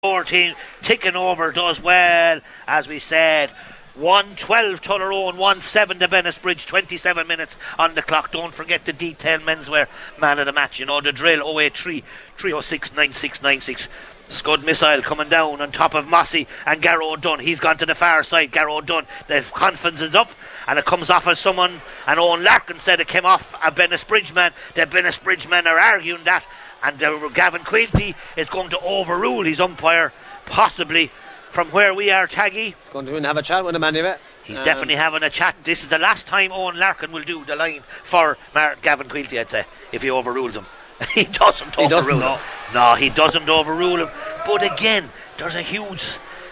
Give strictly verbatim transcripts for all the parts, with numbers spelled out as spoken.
Our team ticking over does well, as we said. one twelve Tullaroan, one seven to Bennettsbridge, twenty-seven minutes on the clock. Don't forget the detailed menswear man of the match, you know the drill. oh eight three, three oh six, nine six nine six. Scud missile coming down on top of Mossy and Garrow Dunn. He's gone to the far side. Garrow Dunn, the confidence is up, and it comes off as someone, and Owen Larkin said it came off a Bennettsbridge man. The Bennettsbridge men are arguing that, and uh, Gavin Quilty is going to overrule his umpire, possibly from where we are. Taggy, he's going to have a chat with him anyway. He's um, definitely having a chat. This is the last time Owen Larkin will do the line for Mar- Gavin Quilty, I'd say, if he overrules him. he doesn't he overrule doesn't, him. no. no, he doesn't overrule him. But again, there's a huge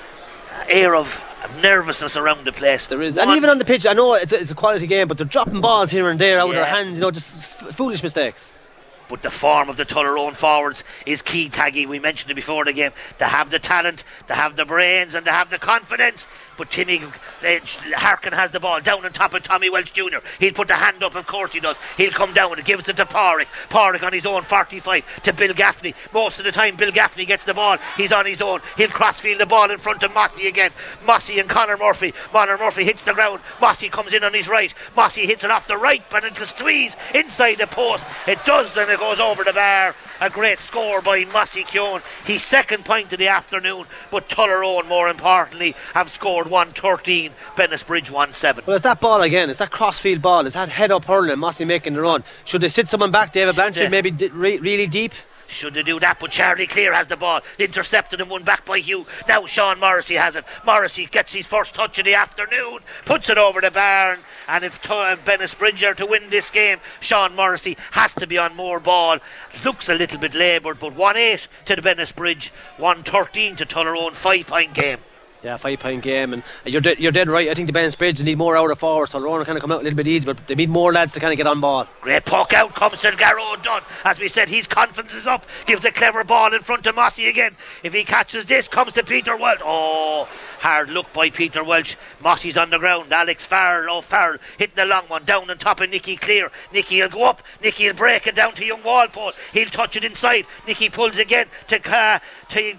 air of, of nervousness around the place. There is, One, and even on the pitch, I know it's a, it's a quality game, but they're dropping balls here and there out Yeah. of their hands, you know, just f- foolish mistakes. But the form of the Tullaroan forwards is key, Taggy. We mentioned it before the game. They have the talent, they have the brains, and they have the confidence. But Timmy uh, Harkin has the ball down on top of Tommy Welch Junior He'll put the hand up, of course he does. He'll come down and gives it to Pádraig. Pádraig on his own forty-five to Bill Gaffney. Most of the time Bill Gaffney gets the ball. He's on his own. He'll crossfield the ball in front of Mossy again. Mossy and Conor Murphy. Conor Murphy hits the ground. Mossy comes in on his right. Mossy hits it off the right, but it'll squeeze inside the post. It does, and it goes over the bar. A great score by Mossy Keown. His second point of the afternoon, but Tullaroan, more importantly, have scored one thirteen, Bennettsbridge one seven. Well, it's that ball again, it's that crossfield ball, it's that head up hurling, Mossy making the run. Should they sit someone back, David Blanchard, maybe d- re- really deep? Should they do that? But Charlie Clear has the ball, intercepted and won back by Hugh. Now Sean Morrissey has it. Morrissey gets his first touch of the afternoon, puts it over the bar, and if t- uh, Bennettsbridge are to win this game, Sean Morrissey has to be on more ball. Looks a little bit laboured, but one eight to the Bennettsbridge, one thirteen to Tullaroan, five point game. Yeah, five point game, and you're de- you're dead right. I think the Bennettsbridge need more out of forwards. So Tullaroan kind of come out a little bit easy, but they need more lads to kind of get on ball. Great puck out comes to Garrow Dunn. As we said, his confidence is up. Gives a clever ball in front of Mossy again. If he catches this, comes to Peter Welch. Oh, hard look by Peter Welch. Mossy's on the ground. Alex Farrell, oh Farrell, hitting the long one down on top of Nicky Clear. Nicky will go up. Nicky will break it down to young Walpole. He'll touch it inside. Nicky pulls again to uh, to.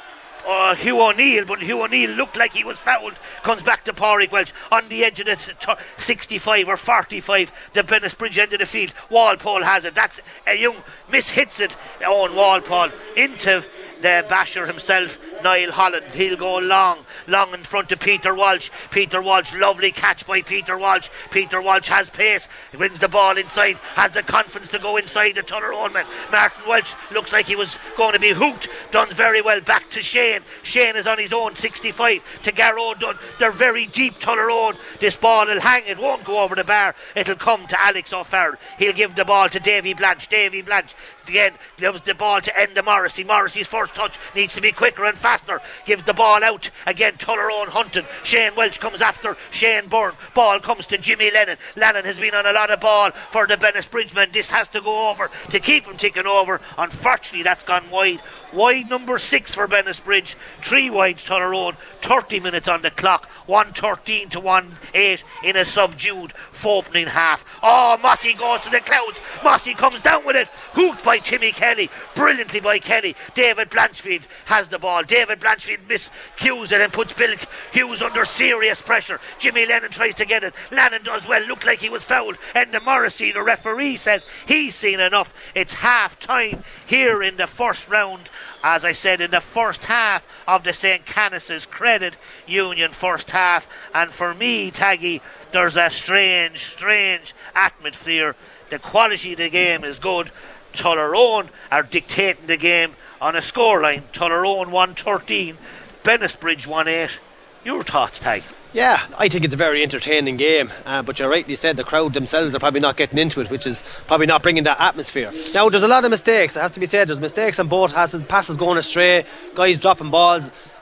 Uh, Hugh O'Neill, but Hugh O'Neill looked like he was fouled. Comes back to Pádraig Welch on the edge of the sixty-five or forty-five, the Bennettsbridge end of the field. Walpole has it. That's a young miss hits it. Owen Walpole into the basher himself, Niall Holland. He'll go long, long in front of Peter Walsh. Peter Walsh, lovely catch by Peter Walsh. Peter Walsh has pace. He brings the ball inside, has the confidence to go inside the Tullaroan man. Martin Welch looks like he was going to be hooked. Done very well. Back to Shane. Shane is on his own sixty-five to Garrow Dunn. They're very deep, Tullaroan. This ball will hang. It won't go over the bar. It'll come to Alex O'Farrell. He'll give the ball to Davy Blanche. Davy Blanche again gives the ball to Enda Morrissey. Morrissey's first touch needs to be quicker and faster. Gives the ball out again. Tullaroan hunting. Shane Welch comes after Shane Byrne. Ball comes to Jimmy Lennon. Lennon has been on a lot of ball for the Bennettsbridge men. This has to go over to keep him ticking over. Unfortunately, that's gone wide. Wide number six for Bennettsbridge. Three wides Tullaroan. thirty minutes on the clock. one thirteen to one eight in a subdued opening half. Oh, Mossy goes to the clouds. Mossy comes down with it. Hooked by Timmy Kelly. Brilliantly by Kelly. David Blanchfield has the ball. David Blanchfield miscues it and puts Bill Hughes under serious pressure. Jimmy Lennon tries to get it. Lennon does well. Looked like he was fouled. And the Morrissey, the referee, says he's seen enough. It's half time here in the first round. As I said, in the first half of the Saint Canice's Credit Union first half. And for me, Taggy, there's a strange, strange atmosphere. The quality of the game is good. Tullaroan are dictating the game on a scoreline. Tullaroan one thirteen, Bennettsbridge one eight. Your thoughts, Tag? Yeah, I think it's a very entertaining game, uh, but you rightly said the crowd themselves are probably not getting into it, which is probably not bringing that atmosphere. Now, there's a lot of mistakes, it has to be said. There's mistakes on both passes, passes going astray, guys dropping balls.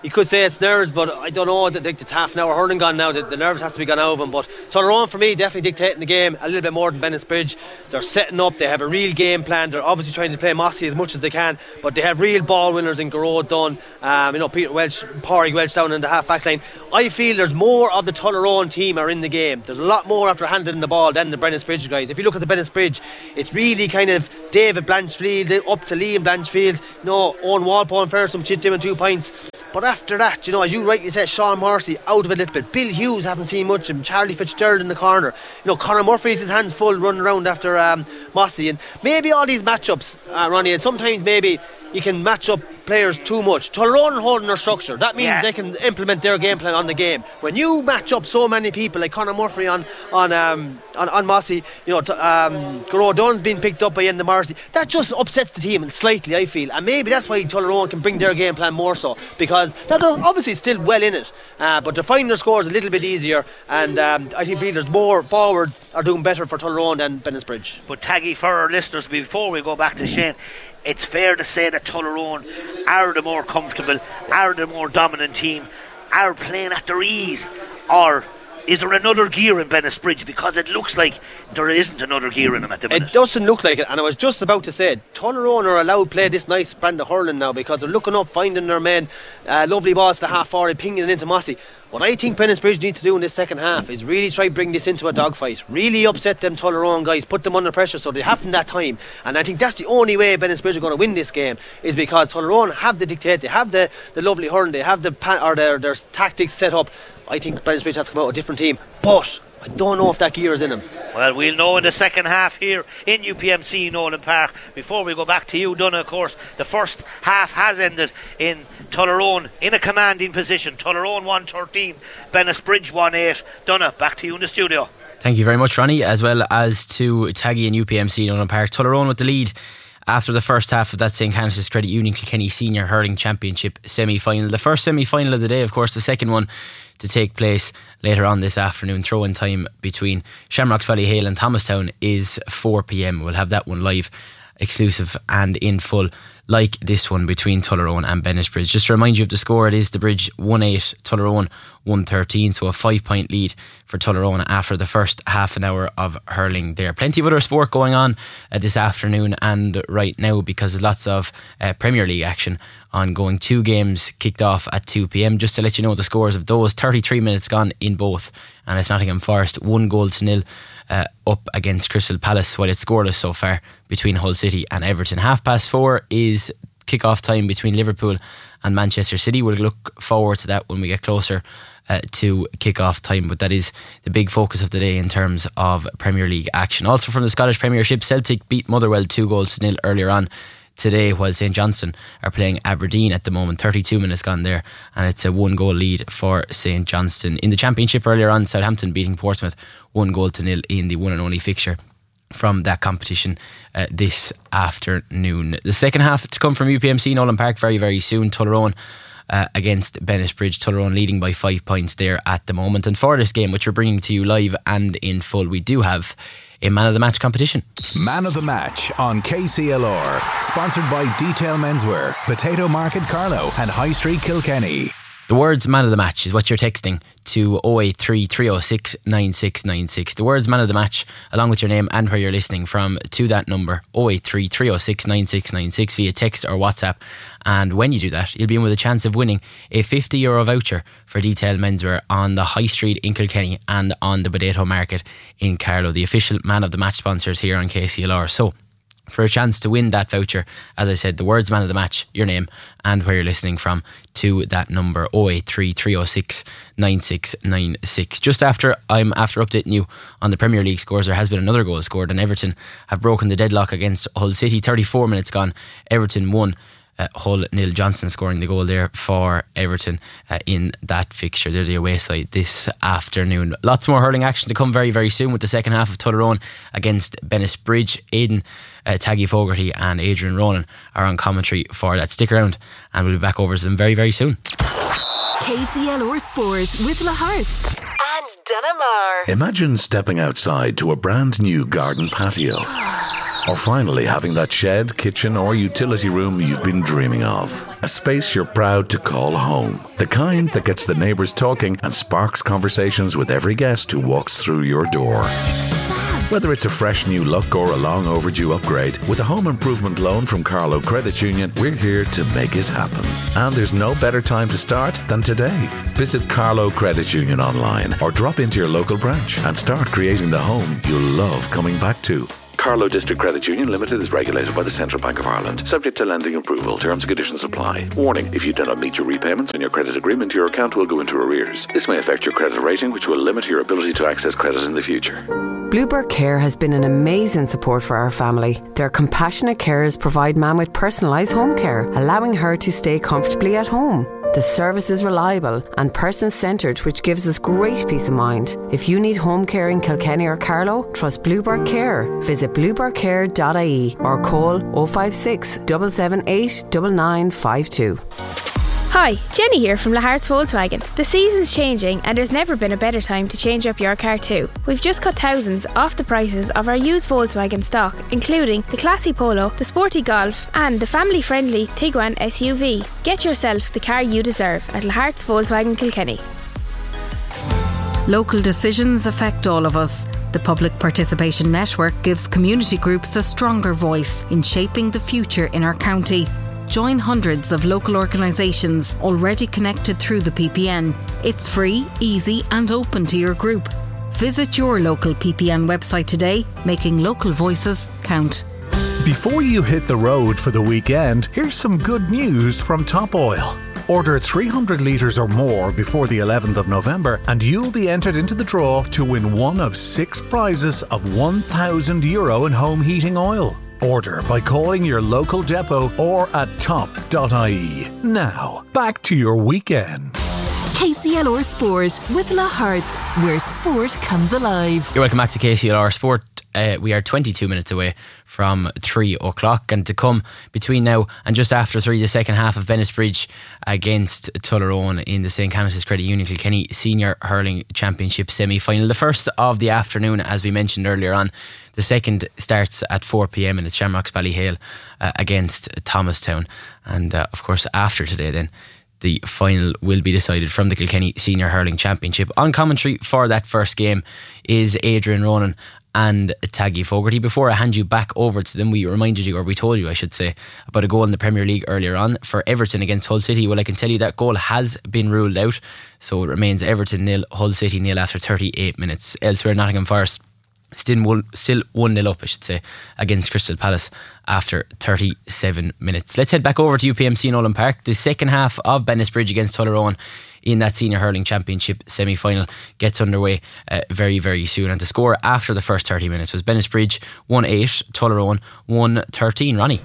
you could say it's nerves, but I don't know. It's half an hour hurling gone now. The, the nerves has to be gone out of them. But Tullaroan for me definitely dictating the game a little bit more than Bennettsbridge. They're setting up. They have a real game plan. They're obviously trying to play Mossy as much as they can, but they have real ball winners in Garrod Dunn. Um, you know, Peter Welch, Pádraig Welch down in the half back line. I feel there's more of the Tullaroan team are in the game. There's a lot more after handling the ball than the Bennettsbridge guys. If you look at the Bennettsbridge, it's really kind of David Blanchfield up to Liam Blanchfield. You know, Owen Walpole and Ferguson chipped him in two points. But after that, you know, as you rightly said, Sean Morrissey out of it a little bit. Bill Hughes haven't seen much of him. Charlie Fitzgerald in the corner. You know, Conor Murphy's his hands full running around after um, Mossy. And maybe all these matchups, uh, Ronnie, and sometimes maybe you can match up players too much. Tullaroan are holding their structure. That means yeah. they can implement their game plan on the game. When you match up so many people like Conor Murphy on on um, on, on Mossy, you know, t- um, Garrod Dunn's been picked up by Enda Morrissey, that just upsets the team slightly, I feel. And maybe that's why Tullaroan can bring their game plan more so, because they're obviously still well in it, uh, but they're finding their scores a little bit easier. And um, I think there's more forwards are doing better for Tullaroan than Bennettsbridge. But Taggy, for our listeners, before we go back to Shane, it's fair to say that Tullaroan are the more comfortable, are the more dominant team, are playing at their ease. Or is there another gear in Bennettsbridge? Because it looks like there isn't another gear in them at the minute. It doesn't look like it, and I was just about to say Tullaroan are allowed to play this nice brand of hurling now, because they're looking up, finding their men, uh, lovely balls to half forward, pinging it into Mossy. What I think Bennettsbridge needs to do in this second half is really try to bring this into a dogfight, really upset them Tullaroan guys, put them under pressure so they have that time. And I think that's the only way Bennettsbridge are going to win this game, is because Tullaroan have the dictate, they have the, the lovely hurling, they have the pan, or their, their tactics set up. I think Bennettsbridge has to come out a different team, but I don't know if that gear is in him. Well, we'll know in the second half here in U P M C Nolan Park. Before we go back to you, Donna, of course, the first half has ended in Tullaroan in a commanding position. Tullaroan one thirteen, Bennettsbridge one eight. Donna, back to you in the studio. Thank you very much, Ronnie, as well as to Taggy and U P M C Nolan Park. Tullaroan with the lead after the first half of that Saint Canice's Credit Union Kilkenny Senior Hurling Championship semi-final. The first semi-final of the day, of course, the second one to take place later on this afternoon. Throw-in time between Shamrocks Ballyhale and Thomastown is four p.m. We'll have that one live, exclusive and in full, like this one between Tullaroan and Bennettsbridge. Just to remind you of the score, it is the Bridge one eight, Tullaroan one thirteen, so a five point lead for Tullaroan after the first half an hour of hurling there. Plenty of other sport going on uh, this afternoon and right now, because there's lots of uh, Premier League action ongoing. Two games kicked off at two p.m. Just to let you know the scores of those, thirty-three minutes gone in both, and it's Nottingham Forest one goal to nil uh, up against Crystal Palace, while it's scoreless so far between Hull City and Everton. Half past four is kick-off time between Liverpool and Manchester City. We'll look forward to that when we get closer uh, to kick-off time, but that is the big focus of the day in terms of Premier League action. Also from the Scottish Premiership, Celtic beat Motherwell two goals to nil earlier on today, while St Johnstone are playing Aberdeen at the moment. thirty-two minutes gone there, and it's a one goal lead for St Johnstone. In the Championship earlier on, Southampton beating Portsmouth one goal to nil in the one and only fixture from that competition uh, this afternoon. The second half to come from U P M C Nolan Park very very soon. Tullaroan uh, against Bennettsbridge. Tullaroan leading by five points there at the moment. And for this game, which we're bringing to you live and in full, we do have a Man of the Match competition. Man of the Match on K C L R, sponsored by Detail Menswear, Potato Market Carlow and High Street Kilkenny. The words Man of the Match is what you're texting to oh eight three, three oh six, nine six nine six. The words Man of the Match, along with your name and where you're listening from, to that number oh eight three, three oh six, nine six nine six via text or WhatsApp. And when you do that, you'll be in with a chance of winning a fifty euro voucher for Detail Menswear on the High Street in Kilkenny and on the Potato Market in Carlow, the official Man of the Match sponsors here on K C L R. So for a chance to win that voucher, as I said, the words Man of the Match, your name and where you're listening from, to that number oh eight three, three oh six, nine six nine six. Just after I'm after updating you on the Premier League scores, there has been another goal scored, and Everton have broken the deadlock against Hull City. thirty-four minutes gone, Everton won. Uh, Hull nil. Johnson scoring the goal there for Everton uh, in that fixture. They're the away side this afternoon. Lots more hurling action to come very very soon, with the second half of Tullaroan against Bennettsbridge. Aidan uh, Taggy Fogarty and Adrian Ronan are on commentary for that. Stick around and we'll be back over to them very very soon. K C L R Sport with La Hearts and Dunamar. Imagine stepping outside to a brand new garden patio. Or finally having that shed, kitchen or utility room you've been dreaming of. A space you're proud to call home. The kind that gets the neighbours talking and sparks conversations with every guest who walks through your door. Whether it's a fresh new look or a long overdue upgrade, with a home improvement loan from Carlow Credit Union, we're here to make it happen. And there's no better time to start than today. Visit Carlow Credit Union online or drop into your local branch and start creating the home you'll love coming back to. Carlow District Credit Union Limited is regulated by the Central Bank of Ireland, subject to lending approval. Terms and conditions apply. Warning, if you do not meet your repayments on your credit agreement, your account will go into arrears. This may affect your credit rating, which will limit your ability to access credit in the future. Bluebird Care has been an amazing support for our family. Their compassionate carers provide Mam with personalised home care, allowing her to stay comfortably at home. The service is reliable and person-centred, which gives us great peace of mind. If you need home care in Kilkenny or Carlow, trust Bluebird Care. Visit bluebird care dot I E or call oh five six, seven seven eight, nine nine five two. Hi, Jenny here from Lahart's Volkswagen. The season's changing and there's never been a better time to change up your car too. We've just cut thousands off the prices of our used Volkswagen stock, including the classy Polo, the sporty Golf and the family-friendly Tiguan S U V. Get yourself the car you deserve at Lahart's Volkswagen Kilkenny. Local decisions affect all of us. The Public Participation Network gives community groups a stronger voice in shaping the future in our county. Join hundreds of local organisations already connected through the P P N. It's free, easy and open to your group. Visit your local P P N website today, making local voices count. Before you hit the road for the weekend, here's some good news from Top Oil. Order three hundred litres or more before the eleventh of November and you'll be entered into the draw to win one of six prizes of one thousand euro in home heating oil. Order by calling your local depot or at top dot I E. Now, back to your weekend. K C L R Sport with Lahart's, where sport comes alive. You're welcome back to K C L R Sport. Uh, we are twenty-two minutes away from three o'clock, and to come between now and just after three, the second half of Bennettsbridge against Tullaroan in the Saint Canice's Credit Union Kilkenny Senior Hurling Championship semi-final. The first of the afternoon, as we mentioned earlier on. The second starts at four p.m. and it's Shamrocks Ballyhale uh, against Thomastown. And uh, of course, after today, then the final will be decided from the Kilkenny Senior Hurling Championship. On commentary for that first game is Adrian Ronan and Taggy Fogarty. Before I hand you back over to them, we reminded you, or we told you I should say, about a goal in the Premier League earlier on for Everton against Hull City. Well, I can tell you that goal has been ruled out, so it remains Everton nil, Hull City nil after thirty-eight minutes. Elsewhere, Nottingham Forest Still one, still one nil up, I should say, against Crystal Palace after thirty-seven minutes. Let's head back over to U P M C Nolan Park. The second half of Bennettsbridge against Tullaroan in that Senior Hurling Championship semi-final gets underway uh, very, very soon. And the score after the first thirty minutes was Bennettsbridge one eight, Tullaroan one thirteen. Ronnie.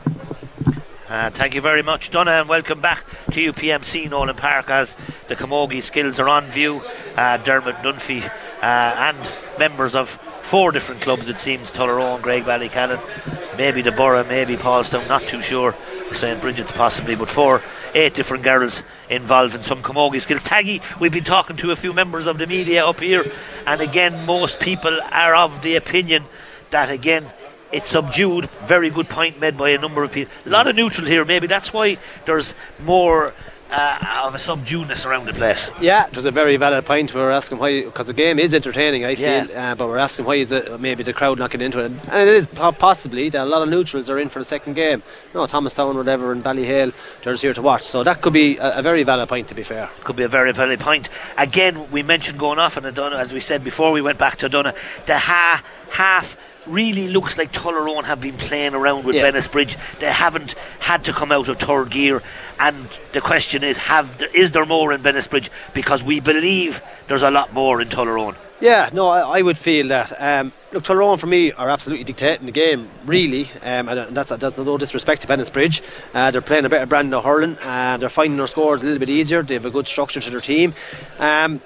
Uh, thank you very much, Donna, and welcome back to U P M C Nolan Park as the Camogie skills are on view. Uh, Dermot Dunphy uh, and members of four different clubs, it seems: Tullaroan, Greg Ballycannon, maybe the Borough, maybe Paulstown, not too sure, or Saint Bridget's possibly, but four, eight different girls involved in some Camogie skills. Taggy, we've been talking to a few members of the media up here, and again, most people are of the opinion that, again, it's subdued. Very good point made by a number of people. A lot of neutral here, maybe that's why there's more Uh, of a subduedness around the place. Yeah, it was a very valid point. We were asking why, because the game is entertaining, I feel, yeah. uh, but we're asking why is it maybe the crowd not getting into it, and it is possibly that a lot of neutrals are in for the second game. No, Thomastown, whatever, and Ballyhale, they're just here to watch. So that could be a, a very valid point, to be fair. Could be a very valid point. Again, we mentioned going off on Adona, as we said before we went back to Adona, the ha- half really looks like Tullaroan have been playing around with yeah. Bennettsbridge. They haven't had to come out of third gear, and the question is, have is there more in Bennettsbridge? Because we believe there's a lot more in Tullaroan. Yeah, no, I, I would feel that. Um, look, Tullaroan for me are absolutely dictating the game, really, um, and that's, that's no disrespect to Bennettsbridge. Uh, they're playing a better brand of hurling, and they're finding their scores a little bit easier. They have a good structure to their team. Um,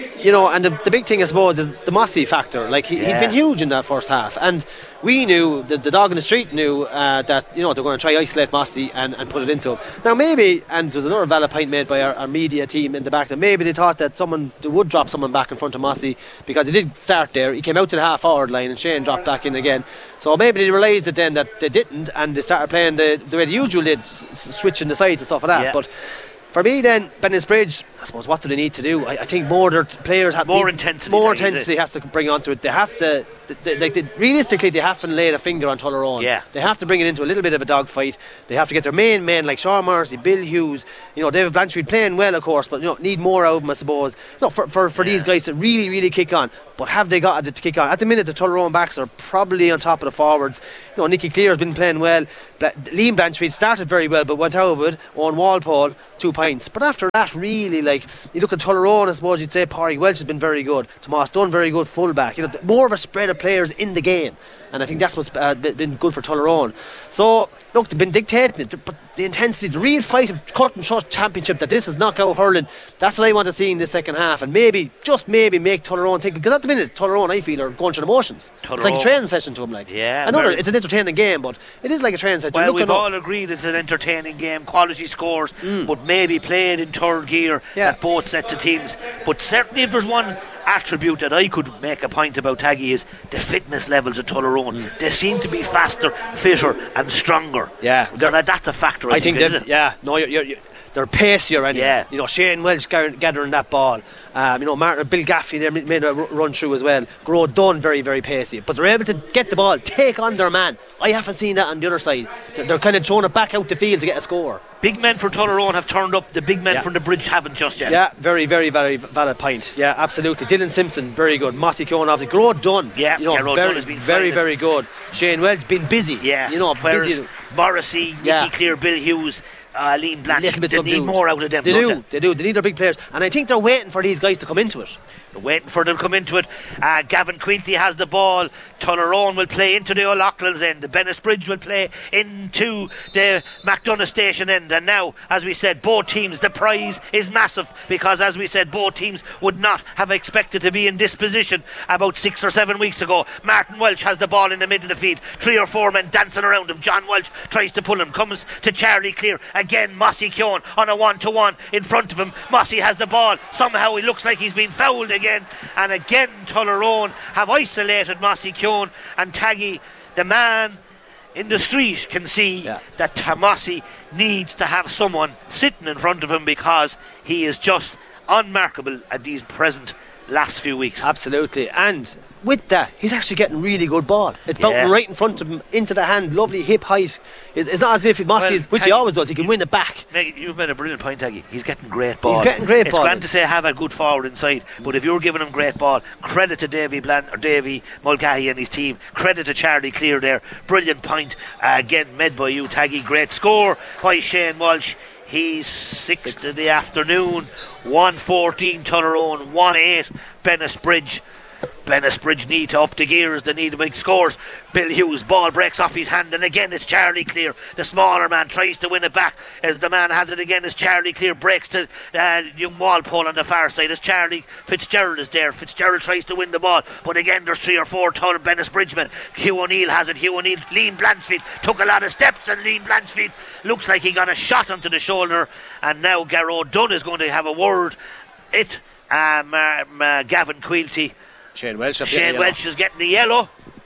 you know, and the, the big thing I suppose is the Mossy factor. Like he, Yeah. he's been huge in that first half, and we knew the, the dog in the street knew uh, that you know they're going to try isolate Mossy and, and put it into him. Now maybe, and there's another valid point made by our, our media team in the back, that maybe they thought that someone they would drop someone back in front of Mossy because he did start there. He came out to the half forward line and Shane dropped back in again. So maybe they realised it then that they didn't, and they started playing the, the way they usually did, s- switching the sides and stuff like that. Yeah. But for me then, Bennettsbridge, I suppose, what do they need to do? I, I think more their t- players have More need- intensity, More that is it. intensity has to bring onto it. They have to, they, they, like they, realistically, they have to lay a finger on Tullaroan. Yeah. They have to bring it into a little bit of a dogfight. They have to get their main men like Sean Morrissey, Bill Hughes, you know, David Blanchfield playing well, of course, but you know, need more out of them, I suppose. You know, for for, for these guys to really, really kick on. But have they got it to kick on? At the minute, the Tullaroan backs are probably on top of the forwards. You know, Nicky Clear has been playing well. Bla- Liam Blanchfield started very well, but went out of it. Owen Walpole, two points. But after that, really, like, you look at Tullaroan, I suppose you'd say Pádraig Welch has been very good. Tomas Dunn, very good fullback. You know, more of a spread of players in the game. And I think that's what's uh, been good for Tullaroan. So, look, they've been dictating it, but the intensity, the real fight of cut and shut championship, that this is knockout hurling, that's what I want to see in this second half. And maybe, just maybe, make Tullaroan think, because at the minute, Tullaroan, I feel, are going through the motions. It's like a Tullaroan- training session to them. Like. Yeah, Another, very- it's an entertaining game, but it is like a training session. Well, You're we've looking up- all agreed it's an entertaining game, quality scores, but maybe played in third gear Yeah. at both sets of teams. But certainly, if there's one attribute that I could make a point about, Taggy, is the fitness levels of Tullaroan. They seem to be faster, fitter, and stronger. Yeah. and uh, that's a factor. I, I think isn't that, it? yeah, no, you're, you're, you're, they're pacier anyway. Yeah. You know, Shane Welch gar- gathering that ball. Um, you know, Martin, Bill Gaffney there made made a r- run through as well. Grow Dunn, very, very pacey. But they're able to get the ball, take on their man. I haven't seen that on the other side. They're, they're kind of throwing it back out the field to get a score. Big men for Tullaroan have turned up. The big men Yeah. from the Bridge haven't just yet. Yeah, very, very, very valid point. Yeah, absolutely. Dylan Simpson, very good. Mossy Keoghan, obviously. Grow Dunn, Yeah, you know, yeah, Grow very, Dunn has been very, fine. very good. Shane Welch been busy. Yeah, you know, whereas busy. Morrissey, Nicky Yeah. Clear, Bill Hughes, uh, Liam Blanchard, Little bit they need subdued. more out of them. They don't do, they do. They need their big players, and I think they're waiting for these guys to come into it. They're waiting for them to come into it. Uh, Gavin Quilty has the ball. Tullaroan will play into the O'Loughlin's end. The Bennettsbridge will play into the McDonough Station end. And now, as we said, both teams, the prize is massive, because, as we said, both teams would not have expected to be in this position about six or seven weeks ago. Martin Welch has the ball in the middle of the field. Three or four men dancing around him. John Welch tries to pull him. Comes to Charlie Clear. Again, Mossy Keoghan on a one-to-one in front of him. Mossy has the ball. Somehow he looks like he's been fouled again. And again, Tullaroan have isolated Mossy Keoghan. And Taggy, the man in the street, can see Yeah. that Mossy needs to have someone sitting in front of him, because he is just unmarkable at these present last few weeks. Absolutely. And with that, he's actually getting really good ball. It's bouncing Yeah. right in front of him, into the hand, lovely hip height. It's, it's not as if Mossy, Well, is, which he Taggy- always does, he can win it back. Meg, you've made a brilliant point, Taggy. He's getting great ball. getting great it's ball. grand to say have a good forward inside, but if you're giving him great ball, credit to Davy Bland or Davy Mulcahy and his team. Credit to Charlie Clear there. Brilliant point. Uh, again, made by you, Taggy. Great score by Shane Walsh. He's sixth Six. in the afternoon. one fourteen Tullaroan, one eight Bennettsbridge. Bennettsbridge need to up the gears. They need to make scores. Bill Hughes, ball breaks off his hand, and again it's Charlie Clear. The smaller man tries to win it back as the man has it again. As Charlie Clear breaks to uh, young Walpole on the far side. As Charlie Fitzgerald is there. Fitzgerald tries to win the ball, but again there's three or four tall Bennettsbridgemen. Hugh O'Neill has it. Hugh O'Neill, Liam Blanchfield took a lot of steps, and Liam Blanchfield looks like he got a shot onto the shoulder. And now Garrow Dunn is going to have a word. It, um, um, uh, Gavin Quilty. Shane Welch. up Shane the Welch is getting the yellow.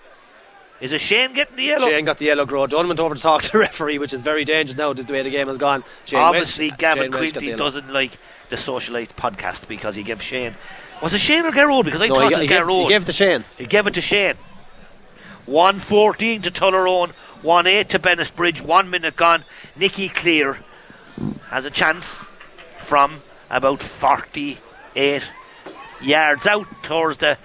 Is it Shane getting the yellow? Shane got the yellow. Grow Dunn went over to talk to the referee, which is very dangerous now, just the way the game has gone. Shane Obviously, Welch, Gavin Shane Welch got the Quilty yellow. doesn't like the Socialite podcast because he gave Shane. Was it Shane or Garrow? Because I No, thought he, it got- was he, gave, Garrow. he gave it to Shane. He gave it to Shane. one fourteen to Tullaroan, one eight to Bennettsbridge, one minute gone. Nicky Clear has a chance from about forty-eight yards out towards the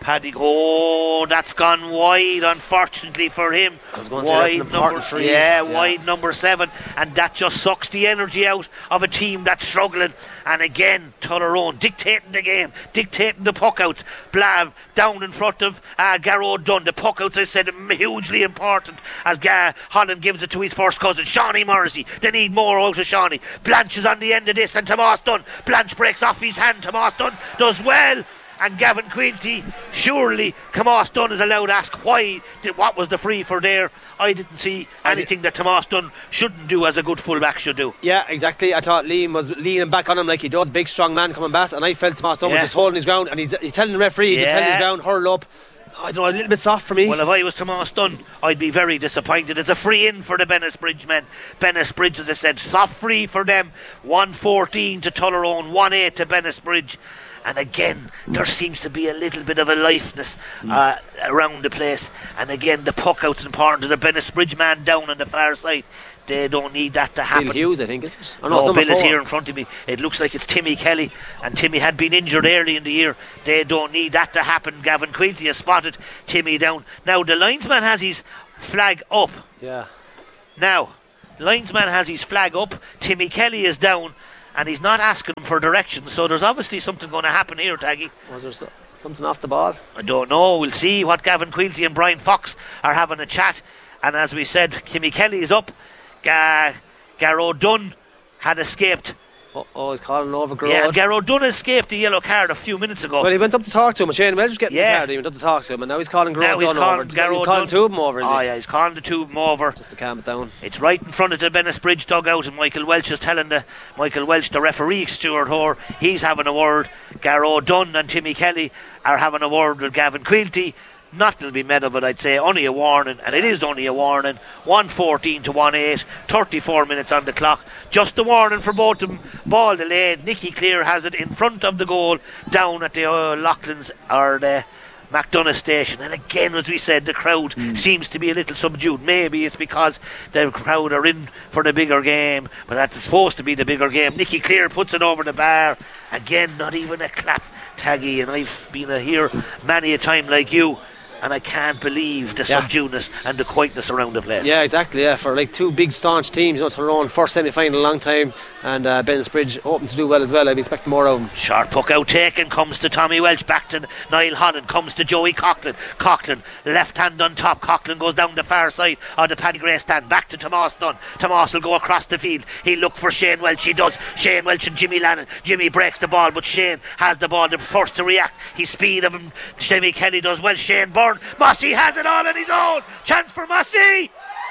Paddy, oh, that's gone wide, unfortunately for him. Wide number, free. Yeah, yeah, wide number seven, and that just sucks the energy out of a team that's struggling. And again, Tullaroan dictating the game, dictating the puck outs. Blam down in front of uh, Garrod Dunn. The puck outs, I said, hugely important as Ga- Holland gives it to his first cousin, Shawnee Morrissey. They need more out of Shawnee. Blanche is on the end of this, and Tomas Dunn. Blanche breaks off his hand. Tomas Dunn does well. And Gavin Quilty, surely Tomas Dunn is allowed to ask why, did, what was the free for there. I didn't see anything that Tomas Dunn shouldn't do as a good fullback should do. Yeah, exactly. I thought Liam was leaning back on him like he does, big strong man coming back, and I felt Tomas Dunn yeah. was just holding his ground, and he's, he's telling the referee yeah. just held his ground, hurl up. I don't know, a little bit soft for me. Well, if I was Tomas Dunn, I'd be very disappointed. It's a free in for the Bennisbridge men. Bennisbridge, as I said, soft free for them. one fourteen to Tullaroan, one eight to Bennisbridge. And again, there seems to be a little bit of a lifeness uh, around the place. And again, the puck out's important. There's a Bennisbridge man down on the far side. They don't need that to happen. Bill Hughes, I think, is it? Oh, no, Bill is here in front of me. It looks like it's Timmy Kelly, and Timmy had been injured early in the year. They don't need that to happen. Gavin Quilty has spotted Timmy down. Now, the linesman has his flag up. Yeah. Now, linesman has his flag up. Timmy Kelly is down, and he's not asking him for directions. So there's obviously something going to happen here, Taggy. Was there so- something off the ball? I don't know. We'll see what Gavin Quilty and Brian Fox are having a chat. And as we said, Timmy Kelly is up. Uh, Garrod Dunn had escaped. Oh, oh he's calling over Garrod. Yeah, Garrod Dunn escaped the yellow card a few minutes ago. Well, he went up to talk to him. Shane Welch was getting yeah. the card. He went up to talk to him, and now he's calling Garrod now he's Dunn calling over. Garrod he's calling Dunn. two of them over, is oh, he? yeah, he's calling the two of them over. Just to calm it down. It's right in front of the Bennisbridge dugout, and Michael Welch is telling the Michael Welch, the referee, Stuart Hoare, he's having a word. Garrod Dunn and Timmy Kelly are having a word with Gavin Quilty. Nothing will be made of it, I'd say. Only a warning, and it is only a warning. one fourteen to one eight, thirty-four minutes on the clock. Just a warning for both of them. Ball delayed. Nicky Clear has it in front of the goal, down at the uh, Loughlin's or the McDonough station. And again, as we said, the crowd mm. seems to be a little subdued. Maybe it's because the crowd are in for the bigger game, but that's supposed to be the bigger game. Nicky Clear puts it over the bar. Again, not even a clap, Taggy, and I've been a here many a time like you, and I can't believe the yeah. subduedness and the quietness around the place. Yeah, exactly. Yeah, for like two big staunch teams, you know, Tyrone first semi-final in a long time, and uh, Bennisbridge hoping to do well as well. I'd be expecting more of them. Sharp puck out taken, comes to Tommy Welch, back to Niall Holland, comes to Joey Coughlin. Coughlin, left hand on top. Coughlin goes down the far side of the Paddy Gray stand, back to Tomas Dunn. Tomas will go across the field. He'll look for Shane Welch. He does. Shane Welch and Jimmy Lannon. Jimmy breaks the ball, but Shane has the ball, the first to react. He's speed of him. Timmy Kelly does well. Shane Byrne. Mossy has it all on his own. Chance for Mossy.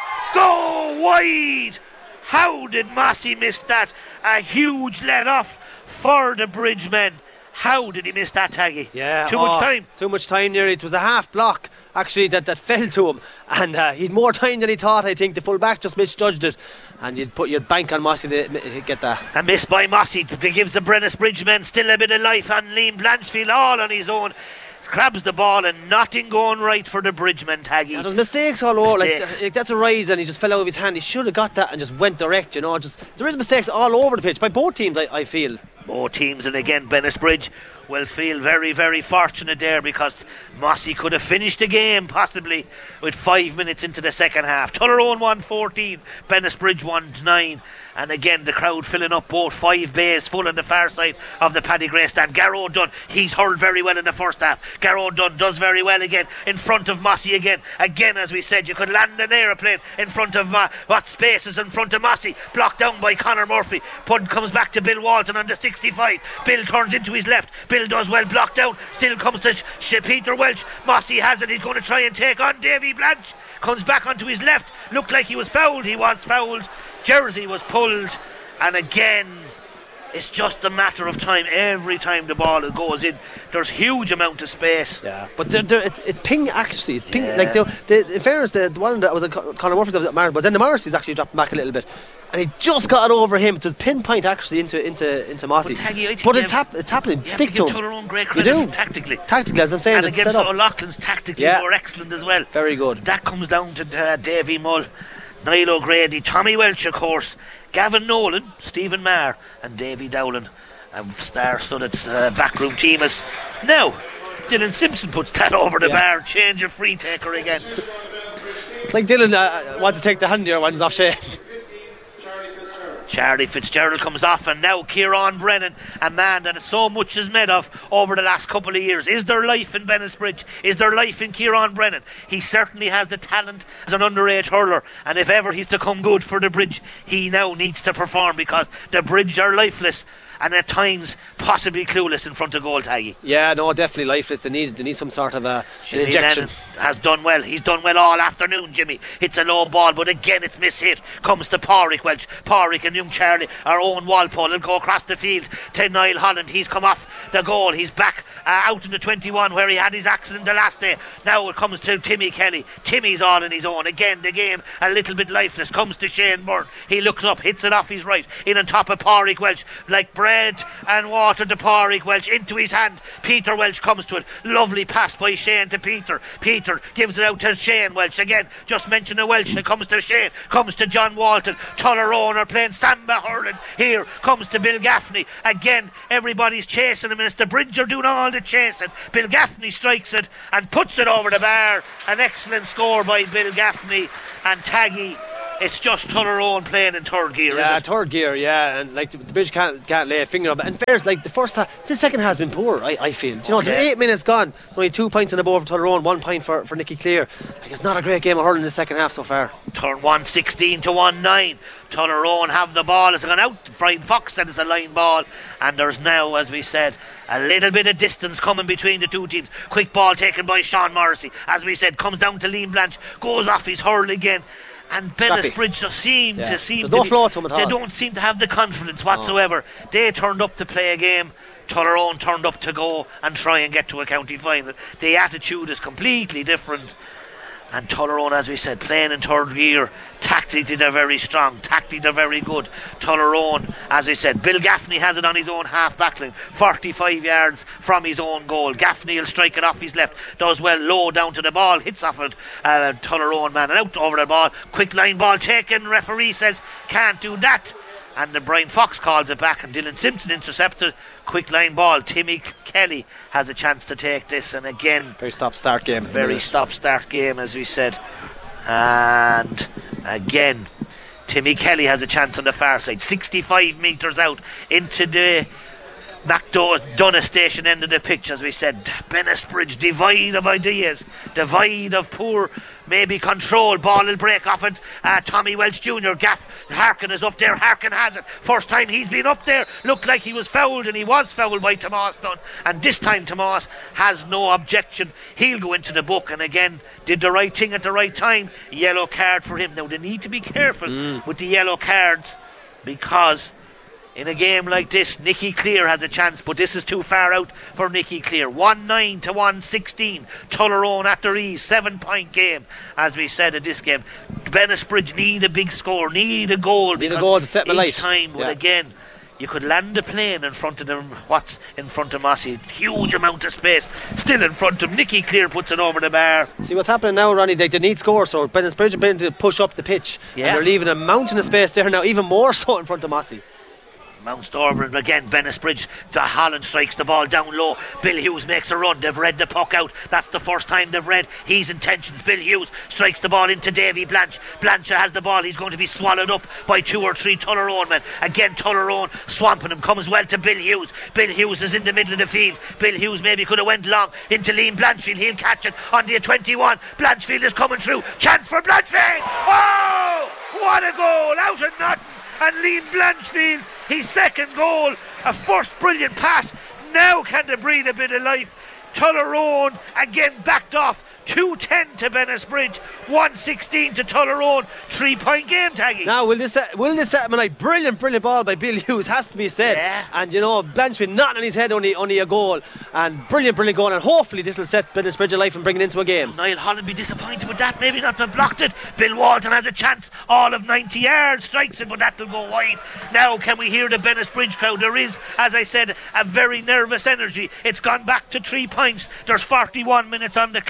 Go wide. How did Mossy miss that? A huge let off for the Bridgemen. How did he miss that, Taggy? Yeah, too oh, much time. Too much time nearly. It was a half block actually that, that fell to him, and uh, he'd more time than he thought. I think the full back just misjudged it, and you'd put your bank on Mossy to, to get that. A miss by Mossy gives the Bennisbridge men still a bit of life, and Liam Blanchfield all on his own. Grabs the ball and nothing going right for the Bridgemen, Taggy. Yeah, there's mistakes all over. Mistakes. Like, like that's a rise, and he just fell out of his hand. He should have got that and just went direct. You know, just there is mistakes all over the pitch by both teams. I, I feel both teams, and again, Bennisbridge will feel very, very fortunate there because Mossy could have finished the game possibly with five minutes into the second half. Tullaroan one fourteen, Bennisbridge one nine. And again, the crowd filling up both five bays full on the far side of the Paddy Gray stand. Garrod Dunn, he's hurled very well in the first half. Garrod Dunn does very well again in front of Mossy again. Again, as we said, you could land an aeroplane in front of Ma- what space is in front of Mossy. Blocked down by Conor Murphy. Punt comes back to Bill Walton on the sixty-five. Bill turns into his left. Bill does well, blocked down. Still comes to Sh- Peter Welch. Mossy has it. He's going to try and take on Davy Blanche. Comes back onto his left. Looked like he was fouled. He was fouled. Jersey was pulled, and again it's just a matter of time. Every time the ball goes in, there's huge amount of space. Yeah, but they're, they're, it's, it's ping accuracy. It's ping, yeah. like the, the, in fairness, the, the one that was a Conor Murphy that was at Mar- but then the Morrissey was actually dropping back a little bit, and he just got it over him. It was pinpoint accuracy into into into Mossy. But, Taggy, but it's, hap- it's happening. You Stick have to to give him. Tullaroan great credit you do. tactically. Tactically, as I'm saying, and it's against set up. O'Loughlin's tactically yeah. were excellent as well. Very good. That comes down to uh, Davy Mull, Niall O'Grady, Tommy Welch, of course, Gavin Nolan, Stephen Marr, and Davy Dowling. A star-studded uh, backroom team. Is now Dylan Simpson puts that over the Yeah. bar. Change of free taker again. It's like Dylan uh, wants to take the handier ones off Shane. Charlie Fitzgerald comes off, and now Kieran Brennan, a man that so much is made of over the last couple of years. Is there life in Bennettsbridge? Is there life in Kieran Brennan? He certainly has the talent as an underage hurler, and if ever he's to come good for the Bridge, he now needs to perform, because the Bridge are lifeless and at times possibly clueless in front of goal, Taggy. Yeah, no, definitely lifeless. They need, they need some sort of a, an Jimmy injection. Lennon has done well. He's done well all afternoon, Jimmy. Hits a low ball, but again it's mishit. Comes to Pádraig Welch. Pádraig and young Charlie, our own Walpole, will go across the field to Niall Holland. He's come off the goal. He's back uh, out in the twenty-one where he had his accident the last day. Now it comes to Timmy Kelly. Timmy's all on his own. Again, the game a little bit lifeless. Comes to Shane Byrne. He looks up, hits it off his right. In on top of Pádraig Welch. Like bread and water to Pádraig Welch. Into his hand. Peter Welch comes to it. Lovely pass by Shane to Peter. Peter gives it out to Shane Welch. Again, just mention a Welch. It comes to Shane. Comes to John Walton. Tullerone are playing samba hurling. Here comes to Bill Gaffney. Again, everybody's chasing him. It's the Bridge are doing all the chasing. Bill Gaffney strikes it and puts it over the bar. An excellent score by Bill Gaffney. And Taggy, it's just Tullerone playing in third gear, Yeah, is it? third gear, yeah, and like the, the Bridge can't can't lay a finger on it. And fair's like the first half, the second half has been poor. I, I feel. Do you know, Okay. there's eight minutes gone. There's only two points in the board for Tullerone, one point for for Nicky Clear. Like it's not a great game of hurling in the second half so far. Turn one sixteen to one nine. Tullerone have the ball. It's gone out. Brian Fox said it's a line ball, and there's now, as we said, a little bit of distance coming between the two teams. Quick ball taken by Sean Morrissey. As we said, comes down to Liam Blanche, goes off his hurl again. And Bennettsbridge just seem Yeah. to seem There's to no be, flow to them at they all. don't seem to have the confidence whatsoever. They turned up to play a game. Tullerone turned up to go and try and get to a county final. The attitude is completely different. And Tullerone, as we said, playing in third gear. Tactically they're very strong. Tactically they're very good. Tullerone, as I said, Bill Gaffney has it on his own half back line, forty-five yards from his own goal. Gaffney will strike it off his left. Does well low down to the ball. Hits off it. Uh, Tullerone man and out over the ball. Quick line ball taken. Referee says can't do that. And the Brian Fox calls it back, and Dylan Simpson intercepted. Quick line ball. Timmy Kelly has a chance to take this, and again, Very stop start game. very stop start game, as we said. And again, Timmy Kelly has a chance on the far side, sixty-five metres out into the McDonough Station end of the pitch, as we said. Bennettsbridge, divide of ideas, divide of poor maybe control. Ball will break off it. uh, Tommy Welch Junior Gaff Harkin is up there. Harkin has it. First time he's been up there. Looked like he was fouled, and he was fouled by Tomas Dunn, and this time Tomas has no objection. He'll go into the book, and again did the right thing at the right time. Yellow card for him. Now they need to be careful mm. with the yellow cards, because in a game like this, Nicky Clear has a chance, but this is too far out for Nicky Clear. one nine to one sixteen. Tullerone at their ease. Seven point game, as we said in this game. Bennettsbridge need a big score, need a goal. Need a goal to set the each light. time, but Yeah. again, you could land a plane in front of them. What's in front of Mossy? Huge amount of space still in front of him. Nicky Clear puts it over the bar. See what's happening now, Ronnie. They, they need scores, so Bennettsbridge are beginning to push up the pitch. Yeah. And they're leaving a mountain of space there now, even more so in front of Mossy. Mount Storburn again. Bennettsbridge to Holland, strikes the ball down low. Bill Hughes makes a run. They've read the puck out. That's the first time they've read his intentions. Bill Hughes strikes the ball into Davy Blanche. Blanche has the ball. He's going to be swallowed up by two or three Tullerone men. Again Tullerone swamping him. Comes well to Bill Hughes. Bill Hughes is in the middle of the field. Bill Hughes maybe could have went long into Liam Blanchfield. He'll catch it on the twenty-one. Blanchfield is coming through. Chance for Blanchfield. Oh, what a goal out of nothing. And Liam Blanchfield, his second goal, a first brilliant pass. Now can they breathe a bit of life? Tullerone again backed off. two ten to Bennettsbridge, one sixteen to Tullerone. Three point game, Taggy. Now, will this will this set him a night? Brilliant, brilliant ball by Bill Hughes, has to be said. Yeah. And you know, Blanchfield not on his head, only only a goal. And brilliant, brilliant goal. And hopefully this will set Bennettsbridge alive and bring it into a game. Niall Holland be disappointed with that, maybe not to have blocked it. Bill Walton has a chance, all of ninety yards, strikes it, but that'll go wide. Now can we hear the Bennettsbridge crowd? There is, as I said, a very nervous energy. It's gone back to three points. There's forty-one minutes on the clock.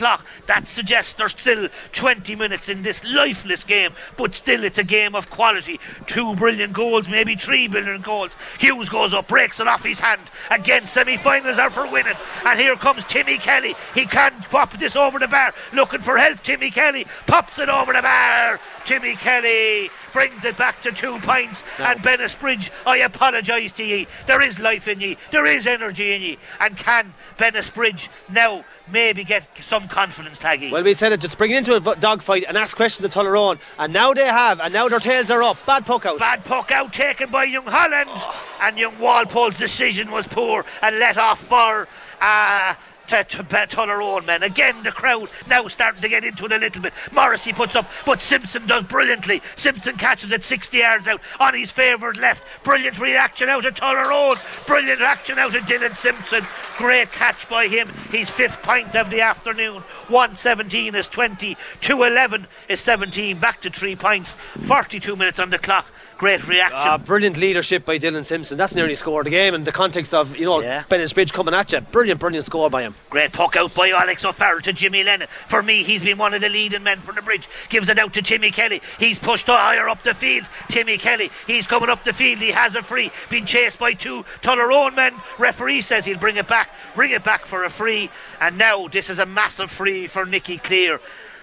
That suggests there's still twenty minutes in this lifeless game, but still it's a game of quality. Two brilliant goals, maybe three brilliant goals. Hughes goes up, breaks it off his hand. Again, semi-finals are for winning. And here comes Timmy Kelly. He can't pop this over the bar. Looking for help, Timmy Kelly pops it over the bar. Timmy Kelly brings it back to two points. No. And Bennisbridge, I apologise to ye. There is life in ye. There is energy in ye. And can Bennisbridge now maybe get some confidence, Taggy? Well, we said it, just bring it into a dogfight and ask questions of Tullaroan, and now they have, and now their tails are up. Bad puck out. Bad puck out taken by Young Holland, oh. And Young Walpole's decision was poor and let off for uh, to, to Tullaroan men. Again, the crowd now starting to get into it a little bit. Morrissey puts up, but Simpson does brilliantly. Simpson catches it sixty yards out on his favoured left. Brilliant reaction out of Tullaroan. Brilliant reaction out of Dylan Simpson. Great catch by him. His fifth point of the afternoon. one seventeen is twenty. two eleven is seventeen. Back to three points. forty-two minutes on the clock. Great reaction. Uh, brilliant leadership by Dylan Simpson. That's nearly scored the game in the context of, you know, yeah. Bennisbridge coming at you. Brilliant, brilliant score by him. Great puck out by Alex O'Farrell to Jimmy Lennon. For me, he's been one of the leading men from the bridge. Gives it out to Timmy Kelly. He's pushed higher up the field. Timmy Kelly, he's coming up the field. He has a free. Been chased by two Tullaroan men. Referee says he'll bring it back. Bring it back for a free. And now this is a massive free for Nicky Clear.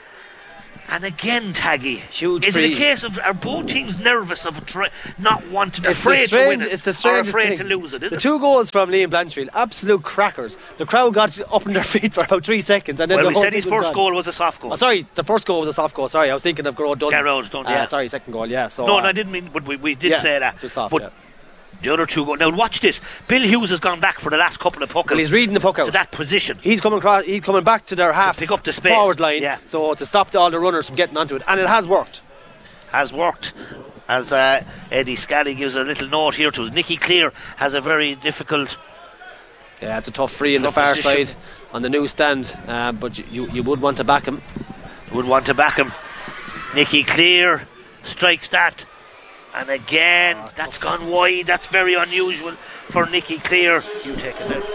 And again, Taggy, huge is free. it a case of are both teams nervous of tra- not wanting, it's afraid strange, to win it, it's the or afraid thing. to lose it? Is the it? two goals from Liam Blanchfield, absolute crackers. The crowd got up on their feet for about three seconds, and then well, the we whole said his first gone. goal was a soft goal. Oh, sorry, the first goal was a soft goal. Sorry, I was thinking of Garrod Dunn. Garrod Dunn, yeah. Uh, sorry, second goal, yeah. So no, uh, no, I didn't mean, but we, we did yeah, say that. It was soft, but yeah. The other two go now. Watch this. Bill Hughes has gone back for the last couple of puck outs. Well, he's reading the puck out to that position. He's coming across. He's coming back to their half, to pick up the space, forward line. Yeah. So to stop all the runners from getting onto it, and it has worked. Has worked. As uh, Eddie Scally gives a little note here to us. Nicky Clear has a very difficult. Yeah, it's a tough free on the far position. Side on the new stand, uh, but you you would want to back him. You would want to back him. Nicky Clear strikes that. And again, oh, that's tough. Gone wide. That's very unusual for Nicky Clear. You take it out.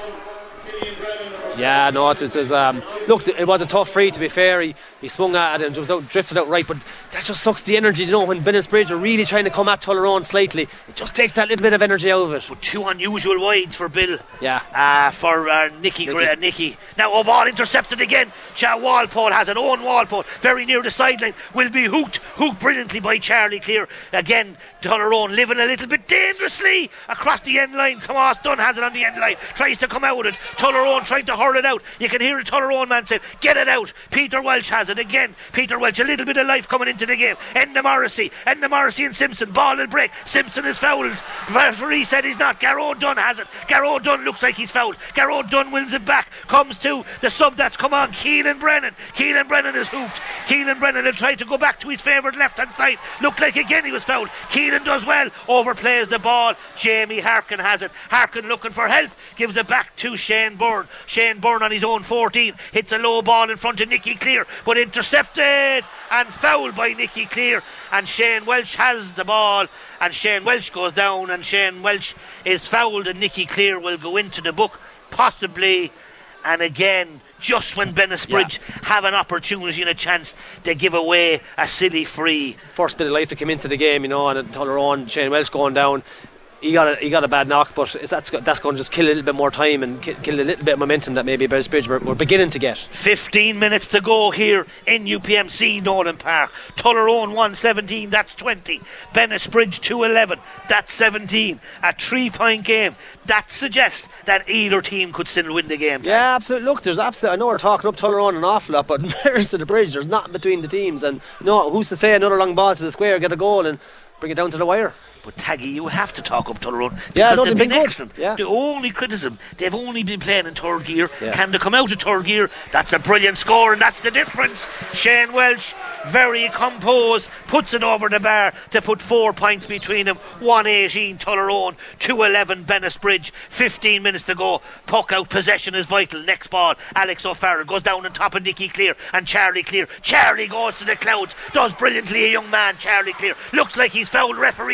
Yeah, no, it was, it was um, look, it was a tough free, to be fair. He, he swung at it and it was out, drifted out right, but that just sucks the energy, you know, when Bennisbridge are really trying to come at Tullaroan slightly. It just takes that little bit of energy out of it. But two unusual wides for Bill. Yeah. Uh, for uh, Nicky, Nicky. Uh, Nicky. Now, a ball intercepted again. Cha Walpole has it. Owen Walpole, very near the sideline, will be hooked. Hooked brilliantly by Charlie Clear. Again, Tullaroan living a little bit dangerously across the end line. Tomas Dunn has it on the end line. Tries to come out with it. Tullaroan trying to hurl it out. You can hear the Tullaroan man say, get it out. Peter Welch has it again. Peter Welch, a little bit of life coming into the game. Enda Morrissey. Enda Morrissey and Simpson. Ball will break. Simpson is fouled. Referee said he's not. Garrod Dunn has it. Garrod Dunn looks like he's fouled. Garrod Dunn wins it back. Comes to the sub that's come on. Keelan Brennan. Keelan Brennan is hooked. Keelan Brennan will try to go back to his favourite left hand side. Looked like again he was fouled. Keelan does well. Overplays the ball. Jamie Harkin has it. Harkin looking for help. Gives it back to Shane Byrne. Shane Byrne on his own fourteen. Hits a low ball in front of Nicky Clear. But intercepted and fouled by Nicky Clear. And Shane Welch has the ball. And Shane Welch goes down. And Shane Welch is fouled. And Nicky Clear will go into the book. Possibly. And again, just when Bennisbridge yeah. have an opportunity and a chance, they give away a silly free. First bit of life to come into the game, you know, and Tullaroan, Shane Welch going down. He got a he got a bad knock, but that's that's going to just kill a little bit more time and kill, kill a little bit of momentum that maybe Bennisbridge were, were beginning to get. fifteen minutes to go here in U P M C Nolan Park. Tullaroan one seventeen, that's twenty. Bennisbridge two eleven, that's seventeen. A three point game. That suggests that either team could still win the game. Yeah, absolutely. Look, there's absolutely. I know we're talking up Tullaroan an awful lot, but there's to the bridge. There's nothing between the teams, and no, who's to say another long ball to the square, get a goal, and bring it down to the wire. But Taggy, you have to talk up Tullaroan. Yeah, no, they've, they've been, been excellent. Yeah. The only criticism, they've only been playing in third gear. Yeah. Can they come out of third gear? That's a brilliant score, and that's the difference. Shane Welch, very composed, puts it over the bar to put four points between them. one eighteen Tullaroan, two eleven Bennisbridge. fifteen minutes to go. Puck out, possession is vital. Next ball, Alex O'Farrell goes down on top of Nicky Clear and Charlie Clear. Charlie goes to the clouds, does brilliantly. A young man, Charlie Clear, looks like he's fouled. Referee says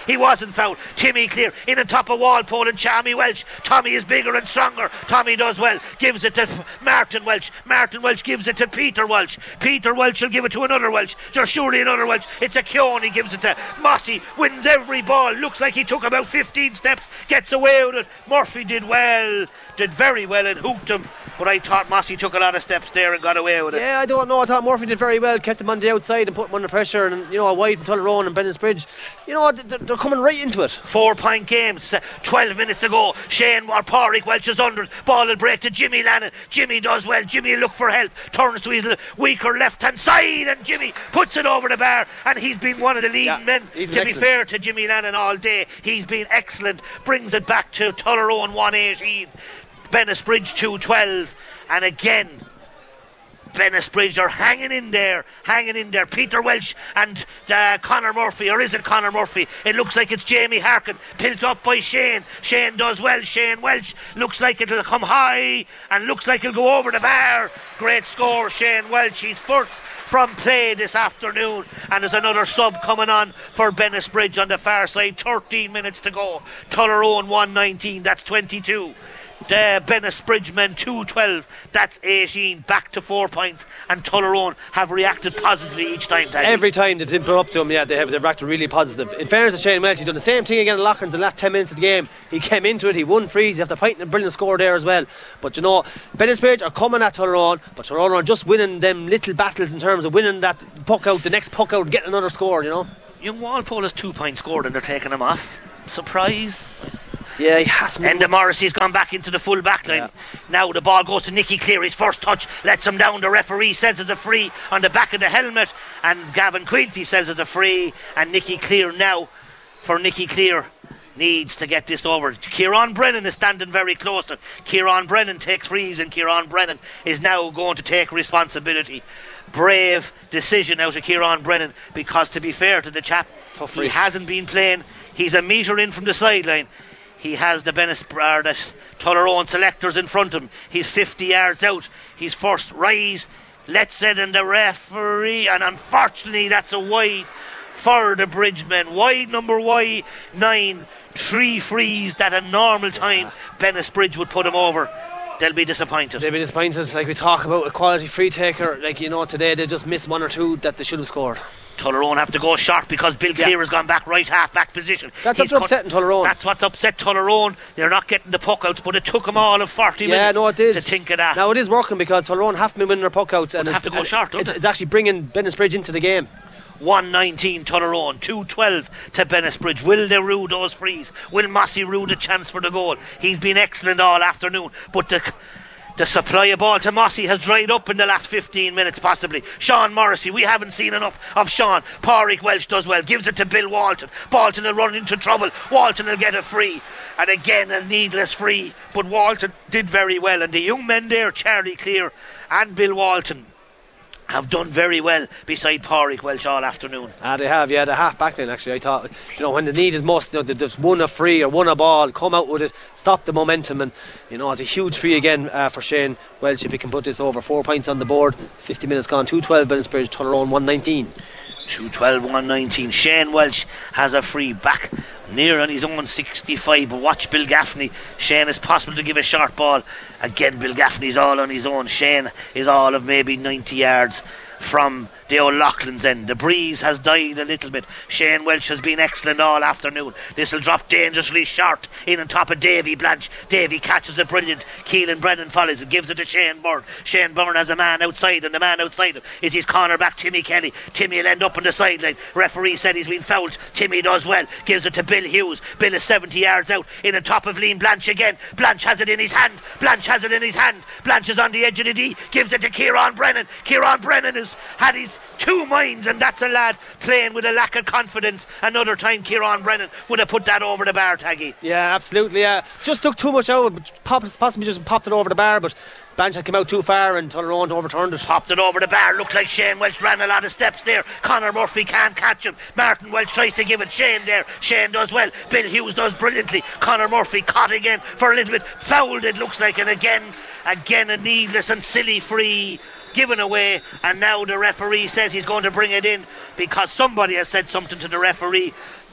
He wasn't fouled. Timmy Clear in on top of Walpole and Chammy Welch. Tommy is bigger and stronger. Tommy does well. Gives it to Martin Welch. Martin Welch gives it to Peter Welch. Peter Welch will give it to another Welch. There's surely another Welch. It's a Keone. He gives it to Mossy. Wins every ball. Looks like he took about fifteen steps. Gets away with it. Murphy did well. Did very well and hooked him. But I thought Mossy took a lot of steps there and got away with it. Yeah, I don't know. I thought Murphy did very well. Kept him on the outside and put him under pressure. And, you know, wide from Tullerone and Bennettsbridge. You know, they're coming right into it. Four point games. twelve minutes to go. Shane or Pádraig Welch is under. Ball will break to Jimmy Lannon. Jimmy does well. Jimmy will look for help. Turns to his weaker left hand side. And Jimmy puts it over the bar. And he's been one of the leading yeah, men. To excellent. be fair to Jimmy Lannon all day. He's been excellent. Brings it back to Tullerone one eighteen. Bennettsbridge two twelve. And again, Bennettsbridge are hanging in there, hanging in there. Peter Welch and uh, Conor Murphy, or is it Conor Murphy? It looks like it's Jamie Harkin, pilt up by Shane. Shane does well. Shane Welch looks like it'll come high and looks like it'll go over the bar. Great score, Shane Welch. He's first from play this afternoon, and there's another sub coming on for Bennettsbridge on the far side. thirteen minutes to go. Tullerone one nineteen, that's twenty-two. The Bennettsbridge men two twelve, that's eighteen, back to four points, and Tullerone have reacted positively each time. Taddy. Every time they didn't put up to him, yeah, they have they've reacted really positive. In fairness to Shane Welch, he's done the same thing again in Loughlin's in the last ten minutes of the game. He came into it, he won frees, he had the point and a brilliant score there as well. But you know, Bennettsbridge are coming at Tullerone, but Tullerone are just winning them little battles in terms of winning that puck out, the next puck out, getting another score, you know. Young Walpole has two points scored and they're taking him off. Surprise. Yeah, he has to. Enda Morrissey's gone back into the full back line. Yeah. Now the ball goes to Nicky Clear. His first touch lets him down. The referee says it's a free on the back of the helmet, and Gavin Quilty says it's a free. And Nicky Clear now, for Nicky Clear, needs to get this over. Kieran Brennan is standing very close to it. Kieran Brennan takes frees, and Kieran Brennan is now going to take responsibility. Brave decision out of Kieran Brennan, because to be fair to the chap, Tough he free. hasn't been playing. He's a metre in from the sideline. He has the Bennettsbridge, the Tullerone selectors in front of him. He's fifty yards out. He's first rise. Let's it in the referee, and unfortunately that's a wide for the Bridgemen. Wide number Y nine. Three frees that at a normal time Bennettsbridge would put him over. They'll be disappointed. They'll be disappointed. Like we talk about a quality free taker, like you know today they just missed one or two that they should have scored. Tullerone have to go short because Bill Clear yeah. has gone back right half back position. That's what's upsetting Tullerone. That's what's upset Tullerone. They're not getting the puck outs, but it took them all of forty yeah, minutes no, it is. to think of that. Now it is working because Tullerone have been winning their puck outs, and they have to go short. It's, it? it's actually bringing Bennettsbridge into the game. one nineteen Tullerone, two twelve to Bennettsbridge. Will they rue those frees? Will Mossy rue the chance for the goal? He's been excellent all afternoon, but the The supply of ball to Mossy has dried up in the last fifteen minutes possibly. Sean Morrissey, we haven't seen enough of Sean. Pádraig Welch does well, gives it to Bill Walton. Walton will run into trouble. Walton will get a free, and again a needless free, but Walton did very well, and the young men there, Charlie Clear and Bill Walton, have done very well beside Pádraig Welch all afternoon. Ah, they have, yeah, the half back line actually. I thought, you know, when the need is most, you know, they just won a free or won a ball, come out with it, stop the momentum, and you know, it's a huge free again uh, for Shane Welch if he can put this over. Four points on the board, fifty minutes gone, two twelve Bennettsbridge, Tullerone one nineteen. two twelve, one nineteen. Shane Welch has a free back near on his own sixty-five, but watch Bill Gaffney. Shane is possible to give a short ball. Again, Bill Gaffney's all on his own. Shane is all of maybe ninety yards from the old Loughlin's end. The breeze has died a little bit. Shane Welch has been excellent all afternoon. This will drop dangerously short in on top of Davy Blanche. Davy catches it brilliant. Keelan Brennan follows it, gives it to Shane Byrne. Shane Byrne has a man outside, and the man outside him is his cornerback Timmy Kelly. Timmy will end up on the sideline. Referee said he's been fouled. Timmy does well, gives it to Bill Hughes. Bill is seventy yards out in on top of Liam Blanche again. Blanche has it in his hand. Blanche has it in his hand. Blanche is on the edge of the D, gives it to Kieran Brennan. Kieran Brennan has had his two minds, and that's a lad playing with a lack of confidence. Another time Kieran Brennan would have put that over the bar, Taggy. Yeah, absolutely, yeah. Just took too much out, possibly just popped it over the bar, but Blanche had come out too far and Tullerone overturned it. Popped it over the bar. Looked like Shane Welch ran a lot of steps there. Conor Murphy can't catch him. Martin Welch tries to give it Shane there. Shane does well. Bill Hughes does brilliantly. Conor Murphy caught again for a little bit. Fouled, it looks like, and again, again a needless and silly free given away, and now the referee says he's going to bring it in because somebody has said something to the referee.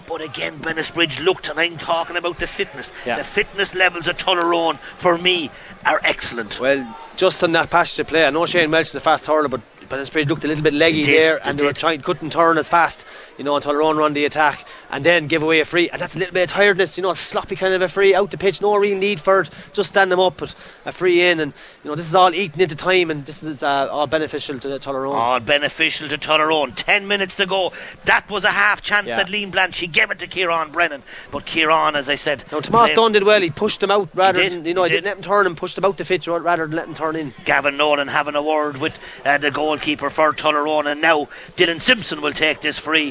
But again, Bennettsbridge looked, and I'm talking about the fitness. Yeah. The fitness levels of Tullaroan, for me, are excellent. Well, just on that passage of play, I know Shane Welch is a fast hurler, but Bennettsbridge looked a little bit leggy did, there, it and they were did. trying, couldn't turn as fast, you know, until Tullaroan run the attack, and then give away a free, and that's a little bit of tiredness, you know, a sloppy kind of a free out the pitch, no real need for it, just stand them up, but a free in, and you know, this is all eating into time, and this is uh, all beneficial to Tullaroan. All beneficial to Tullaroan. Ten minutes to go. That was a half chance Yeah. that Liam Blanche, he gave it to Kieran Brennan, but Kieran, as I said, Now Tomas play- Dunn did well, he pushed them out rather did, than, you know, he he didn't did. let him turn and pushed them out the pitch rather than let him turn in. Gavin Nolan having a word with uh, the goalkeeper for Tullaroan, and now Dylan Simpson will take this free,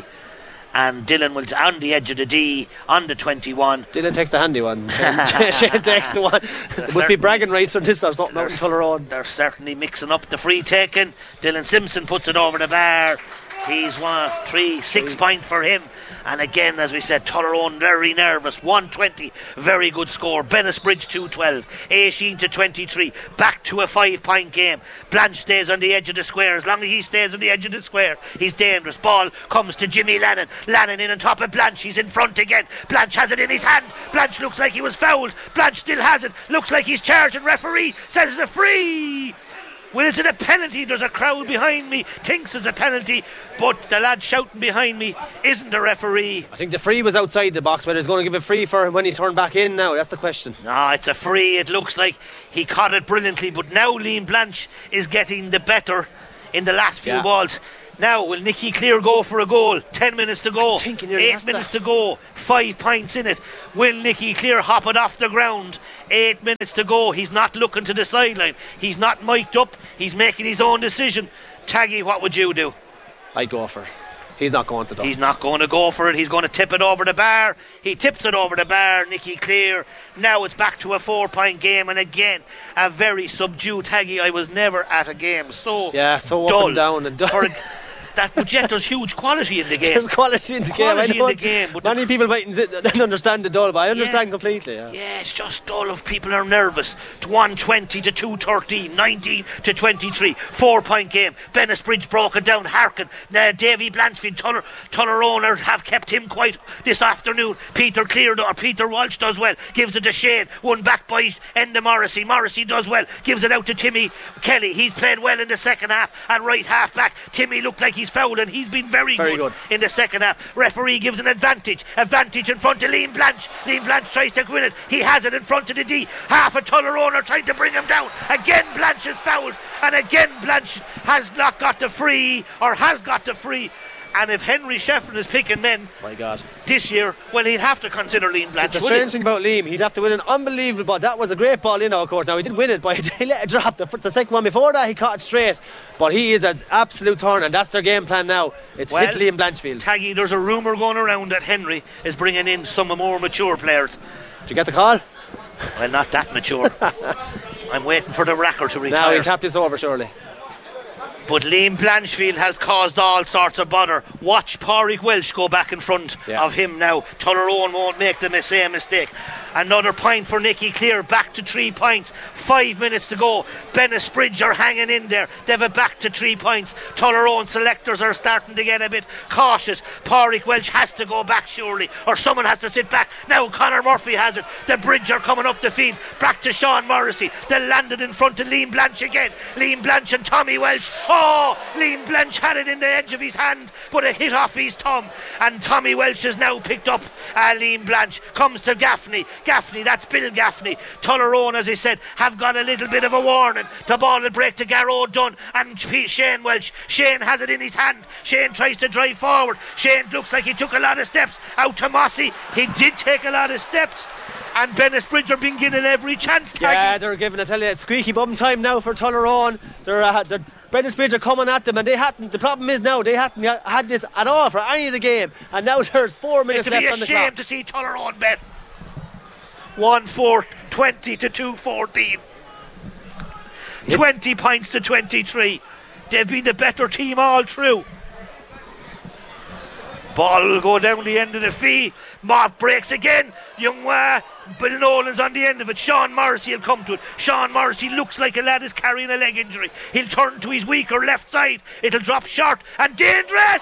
and Dylan will on the edge of the D on the twenty-one. Dylan takes the handy one. Shane Shane takes the one. There must be bragging rights on this or something out in Tullaroan. They're certainly mixing up the free taken. Dylan Simpson puts it over the bar. He's one, three, six point for him. And again, as we said, Tullaroan very nervous. one twenty, very good score. Bennettsbridge two twelve, eighteen to twenty-three. Back to a five point game. Blanche stays on the edge of the square. As long as he stays on the edge of the square, he's dangerous. Ball comes to Jimmy Lannon. Lannon in on top of Blanche. He's in front again. Blanche has it in his hand. Blanche looks like he was fouled. Blanche still has it. Looks like he's charged, and referee says it's a free. Well, is it a penalty? There's a crowd behind me, thinks it's a penalty, but the lad shouting behind me isn't a referee. I think the free was outside the box, but he's going to give a free for him when he turned back in now. That's the question. No, it's a free. It looks like he caught it brilliantly, but now Liam Blanche is getting the better in the last few Yeah. balls. Now, will Nicky Clear go for a goal? Ten minutes to go. I'm thinking nearly Eight has minutes to. to go. Five points in it. Will Nicky Clear hop it off the ground? Eight minutes to go. He's not looking to the sideline. He's not mic'd up. He's making his own decision. Taggy, what would you do? I'd go for it. He's not going to though. He's not going to go for it. He's going to tip it over the bar. He tips it over the bar. Nicky Clear. Now it's back to a four-point game, and again a very subdued. Taggy, I was never at a game so yeah, so dull up and down and dull. for a, that, but yet there's huge quality in the game. There's quality in the Quality game. I in the game, but many the- people mightn't sit- understand the dull, but I understand Yeah. completely. Yeah. Yeah, it's just dull if people are nervous. one twenty to two thirteen, nineteen to twenty-three, four point game. Bennettsbridge broken down. Harkin, uh, Davy Blanchfield, Tuller, Tullaroan have kept him quiet this afternoon. Peter Clear or Peter Walsh does well, gives it to Shane, one back by Enda Morrissey. Morrissey does well, gives it out to Timmy Kelly. He's played well in the second half and right half back. Timmy looked like he's fouled, and he's been very, Very good, good. in the second half. Referee gives an advantage. Advantage in front of Liam Blanche. Liam Blanche tries to win it. He has it in front of the D. Half a Tullaroan are trying to bring him down. Again, Blanche is fouled. And again, Blanche has not got the free, or has got the free. And if Henry Sheffrin is picking men My God. this year, well, he'd have to consider Liam Blanche. The wouldn't strange he? thing about Liam, he'd have to win an unbelievable ball. That was a great ball in our court. Now, he didn't win it, but he let it drop. The, the second one before that, he caught it straight. But he is an absolute turn, and that's their game plan now. It's Well, hit Liam Blanchfield. Taggy, there's a rumour going around that Henry is bringing in some more mature players. Did you get the call? Well, not that mature. I'm waiting for the racker to Now retire. he'll tap this over, surely. But Liam Blanchfield has caused all sorts of bother. Watch Pádraig Welsh go back in front Yeah. of him now. Tullaroan won't make the same mistake. Another point for Nicky Clear, back to three points. Five minutes to go. Bennettsbridge are hanging in there. They've it back to three points. Tullaroan selectors are starting to get a bit cautious. Pádraig Welsh has to go back surely, or someone has to sit back. Now Conor Murphy has it. The Bridge are coming up the field. Back to Sean Morrissey. They landed in front of Liam Blanche again. Liam Blanche and Tommy Welsh. Oh, Liam Blanche had it in the edge of his hand, but it hit off his thumb. And Tommy Welsh has now picked up uh, Liam Blanche. Comes to Gaffney. Gaffney, that's Bill Gaffney. Tullaroan, as I said, have got a little bit of a warning. The ball will break to Garrow Dunn and P- Shane Welsh. Shane has it in his hand. Shane tries to drive forward. Shane looks like he took a lot of steps. Out to Mossy. He did take a lot of steps. And Bennettsbridge are being given every chance. Taggy. Yeah, they're giving, I tell you, it's squeaky bum time now for Tullaroan. They're, uh, they're Bennettsbridge are coming at them, and they hadn't. The problem is now they hadn't had this at all for any of the game, and now there's four minutes It'd left be on a the shame clock. to see Tullaroan bet. one four twenty to two fourteen. twenty points to twenty-three. They've been the better team all through. Ball will go down the end of the fee. Mob breaks again. Young uh, Bill Nolan's on the end of it. Sean Morrissey will come to it. Sean Morrissey looks like a lad is carrying a leg injury. He'll turn to his weaker left side. It'll drop short and dangerous.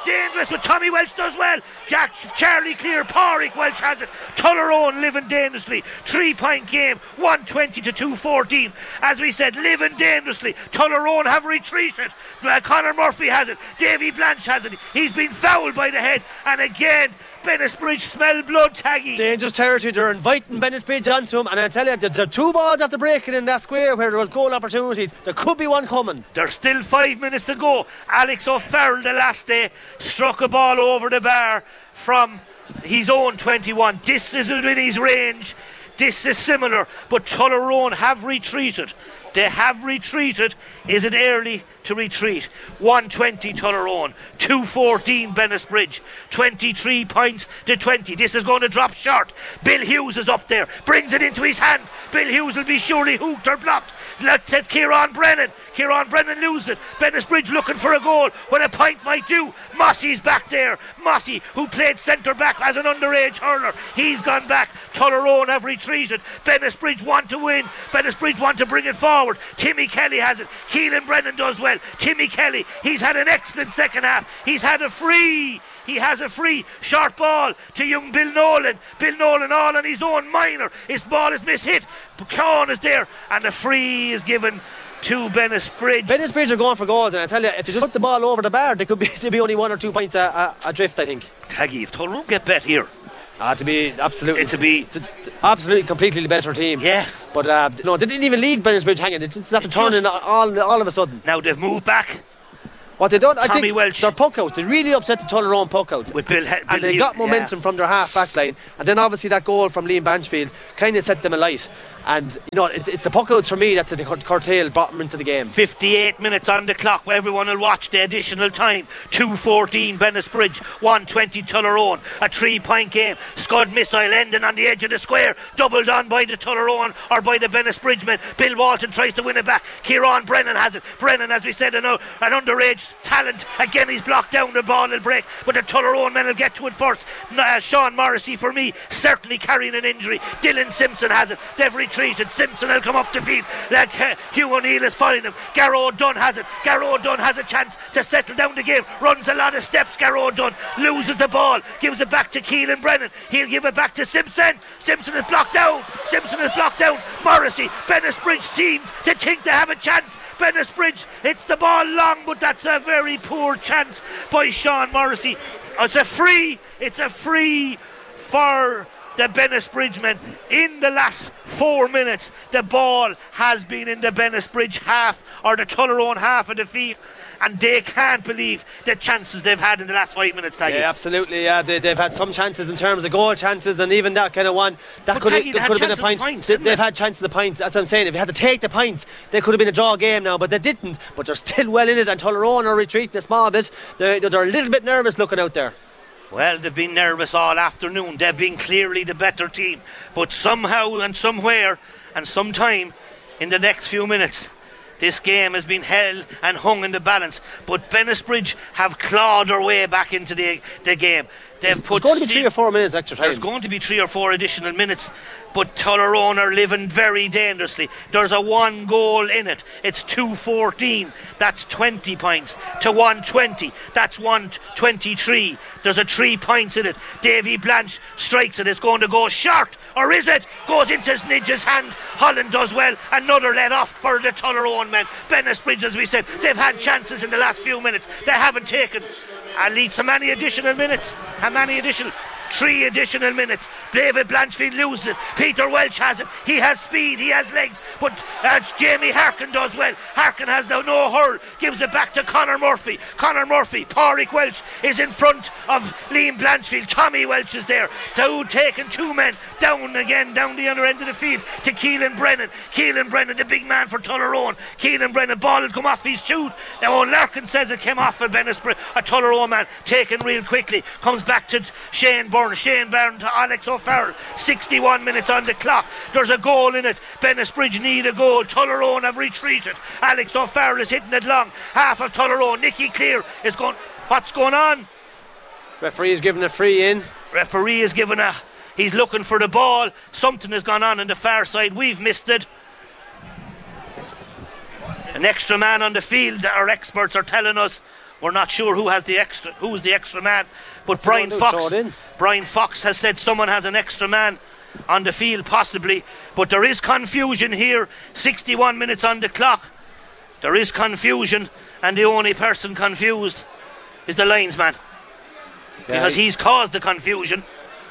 dangerous, but Tommy Welch does well. Jack Charlie clear, Pádraig Welch has it. Tullaroan living dangerously. Three point game, one twenty to two fourteen. As we said, living dangerously. Tullaroan have retreated. Uh, Conor Murphy has it. Davy Blanche has it. He's been fouled by the head, and again Bennisbridge smell blood, Taggy. Dangerous territory. They're inviting Bennisbridge onto him, and I tell you, there's two balls after breaking in that square where there was goal opportunities. There could be one coming. There's still five minutes to go. Alex O'Farrell the last day struck a ball over the bar from his own twenty-one. This is within his range. This is similar, but Tullaroan have retreated. They have retreated. Is it early to retreat? one twenty Tullaroan, two fourteen Bennisbridge, twenty-three points to twenty. This is going to drop short. Bill Hughes is up there, brings it into his hand. Bill Hughes will be surely hooked or blocked. Let's let Kieran Brennan. Kieran Brennan loses it. Bennisbridge looking for a goal when a point might do. Mossy's back there. Mossy, who played centre back as an underage hurler, he's gone back. Tullaroan have retreated. Bennisbridge want to win. Bennisbridge want to bring it forward. Timmy Kelly has it. Keelan Brennan does well. Timmy Kelly, he's had an excellent second half. He's had a free. He has a free short ball to young Bill Nolan. Bill Nolan all on his own minor. His ball is mishit. Cawn is there, and the free is given to Bennisbridge. Bennisbridge are going for goals, and I tell you, if they just put the ball over the bar, they could be, they'd be only one or two points a, a, adrift, I think. Taggy, if Tullaroan get bet here, Ah, to be absolutely, to be to, to absolutely, completely the better team. Yes, but uh, no, they didn't even leave Bennisbridge hanging. They just have to turn in all, all of a sudden. Now they've moved back. What they done, I Tommy think, Welch. their puck outs. They really upset the Tullaroan puck outs with Bill, Bill and they got momentum yeah. from their half back line, and then obviously that goal from Liam Banchfield kind of set them alight. And you know, it's, it's the puck outs for me that's the curtail brought them into the game. fifty-eight minutes on the clock. Everyone will watch the additional time. two fourteen Bennisbridge, one twenty Tullaroan. A three point game. Scud missile ending on the edge of the square, doubled on by the Tullaroan or by the Bennisbridge men. Bill Walton tries to win it back. Kieran Brennan has it. Brennan, as we said, an, an underage talent. Again he's blocked down. The ball will break, but the Tullaroan men will get to it first. uh, Sean Morrissey for me certainly carrying an injury. Dylan Simpson has it. They've retreated. Simpson will come up the field. Like uh, Hugh O'Neill is following him. Garrow Dunn has it. Garrow Dunn has a chance to settle down the game. Runs a lot of steps. Garrow Dunn loses the ball. Gives it back to Keelan Brennan. He'll give it back to Simpson. Simpson is blocked down. Simpson is blocked down. Morrissey. Bennisbridge seemed to think they have a chance. Bennisbridge hits the ball long, but that's a very poor chance by Sean Morrissey. It's a free. It's a free for the Bennisbridge men. In the last four minutes, the ball has been in the Bennisbridge half, or the Tullaroan half of the field, and they can't believe the chances they've had in the last five minutes, Taggy. Yeah, absolutely. Yeah, they, they've had some chances in terms of goal chances, and even that kind of one that but could Taggy, have been a point. Points, they, they've they? had chances of the points. That's what I'm saying. If you had to take the points, they could have been a draw game now, but they didn't. But they're still well in it, and Tullaroan are retreating a small bit. They're, they're a little bit nervous looking out there. Well, they've been nervous all afternoon. They've been clearly the better team. But somehow and somewhere and sometime in the next few minutes, this game has been held and hung in the balance. But Bennisbridge have clawed their way back into the, the game. They've put There's going to be three or four minutes extra time. There's going to be three or four additional minutes. But Tullaroan are living very dangerously. There's a one goal in it. It's two fourteen. That's twenty points to one twenty. That's one twenty-three. There's a three points in it. Davy Blanche strikes it. It's going to go short. Or is it? Goes into Nidge's hand. Holland does well. Another let off for the Tullaroan men. Bennisbridge, as we said, they've had chances in the last few minutes. They haven't taken. And leads to many additional minutes. And many additional Three additional minutes. David Blanchfield loses it. Peter Welch has it. He has speed. He has legs. But uh, Jamie Harkin does well. Harkin has the no hurl. Gives it back to Conor Murphy. Conor Murphy. Pádraig Welch is in front of Liam Blanchfield. Tommy Welch is there. Two taking two men down again down the other end of the field to Keelan Brennan. Keelan Brennan, the big man for Tullaroan. Keelan Brennan, ball had come off his shoot. Now Larkin says it came off for Bennisbridge. A Tullaroan man taken real quickly. Comes back to Shane Byrne. Shane Byrne to Alex O'Farrell. sixty-one minutes on the clock. There's a goal in it. Bennisbridge need a goal. Tullaroan have retreated. Alex O'Farrell is hitting it long. Half of Tullaroan. Nicky Clear is going. What's going on? Referee is giving a free in. Referee is giving a. He's looking for the ball. Something has gone on on the far side. We've missed it. An extra man on the field. Our experts are telling us We're not sure who has the extra, who's the extra man, but Brian Fox, Brian Fox has said someone has an extra man on the field, possibly. But there is confusion here. sixty-one minutes on the clock. There is confusion, and the only person confused is the linesman, yeah, because he's caused the confusion.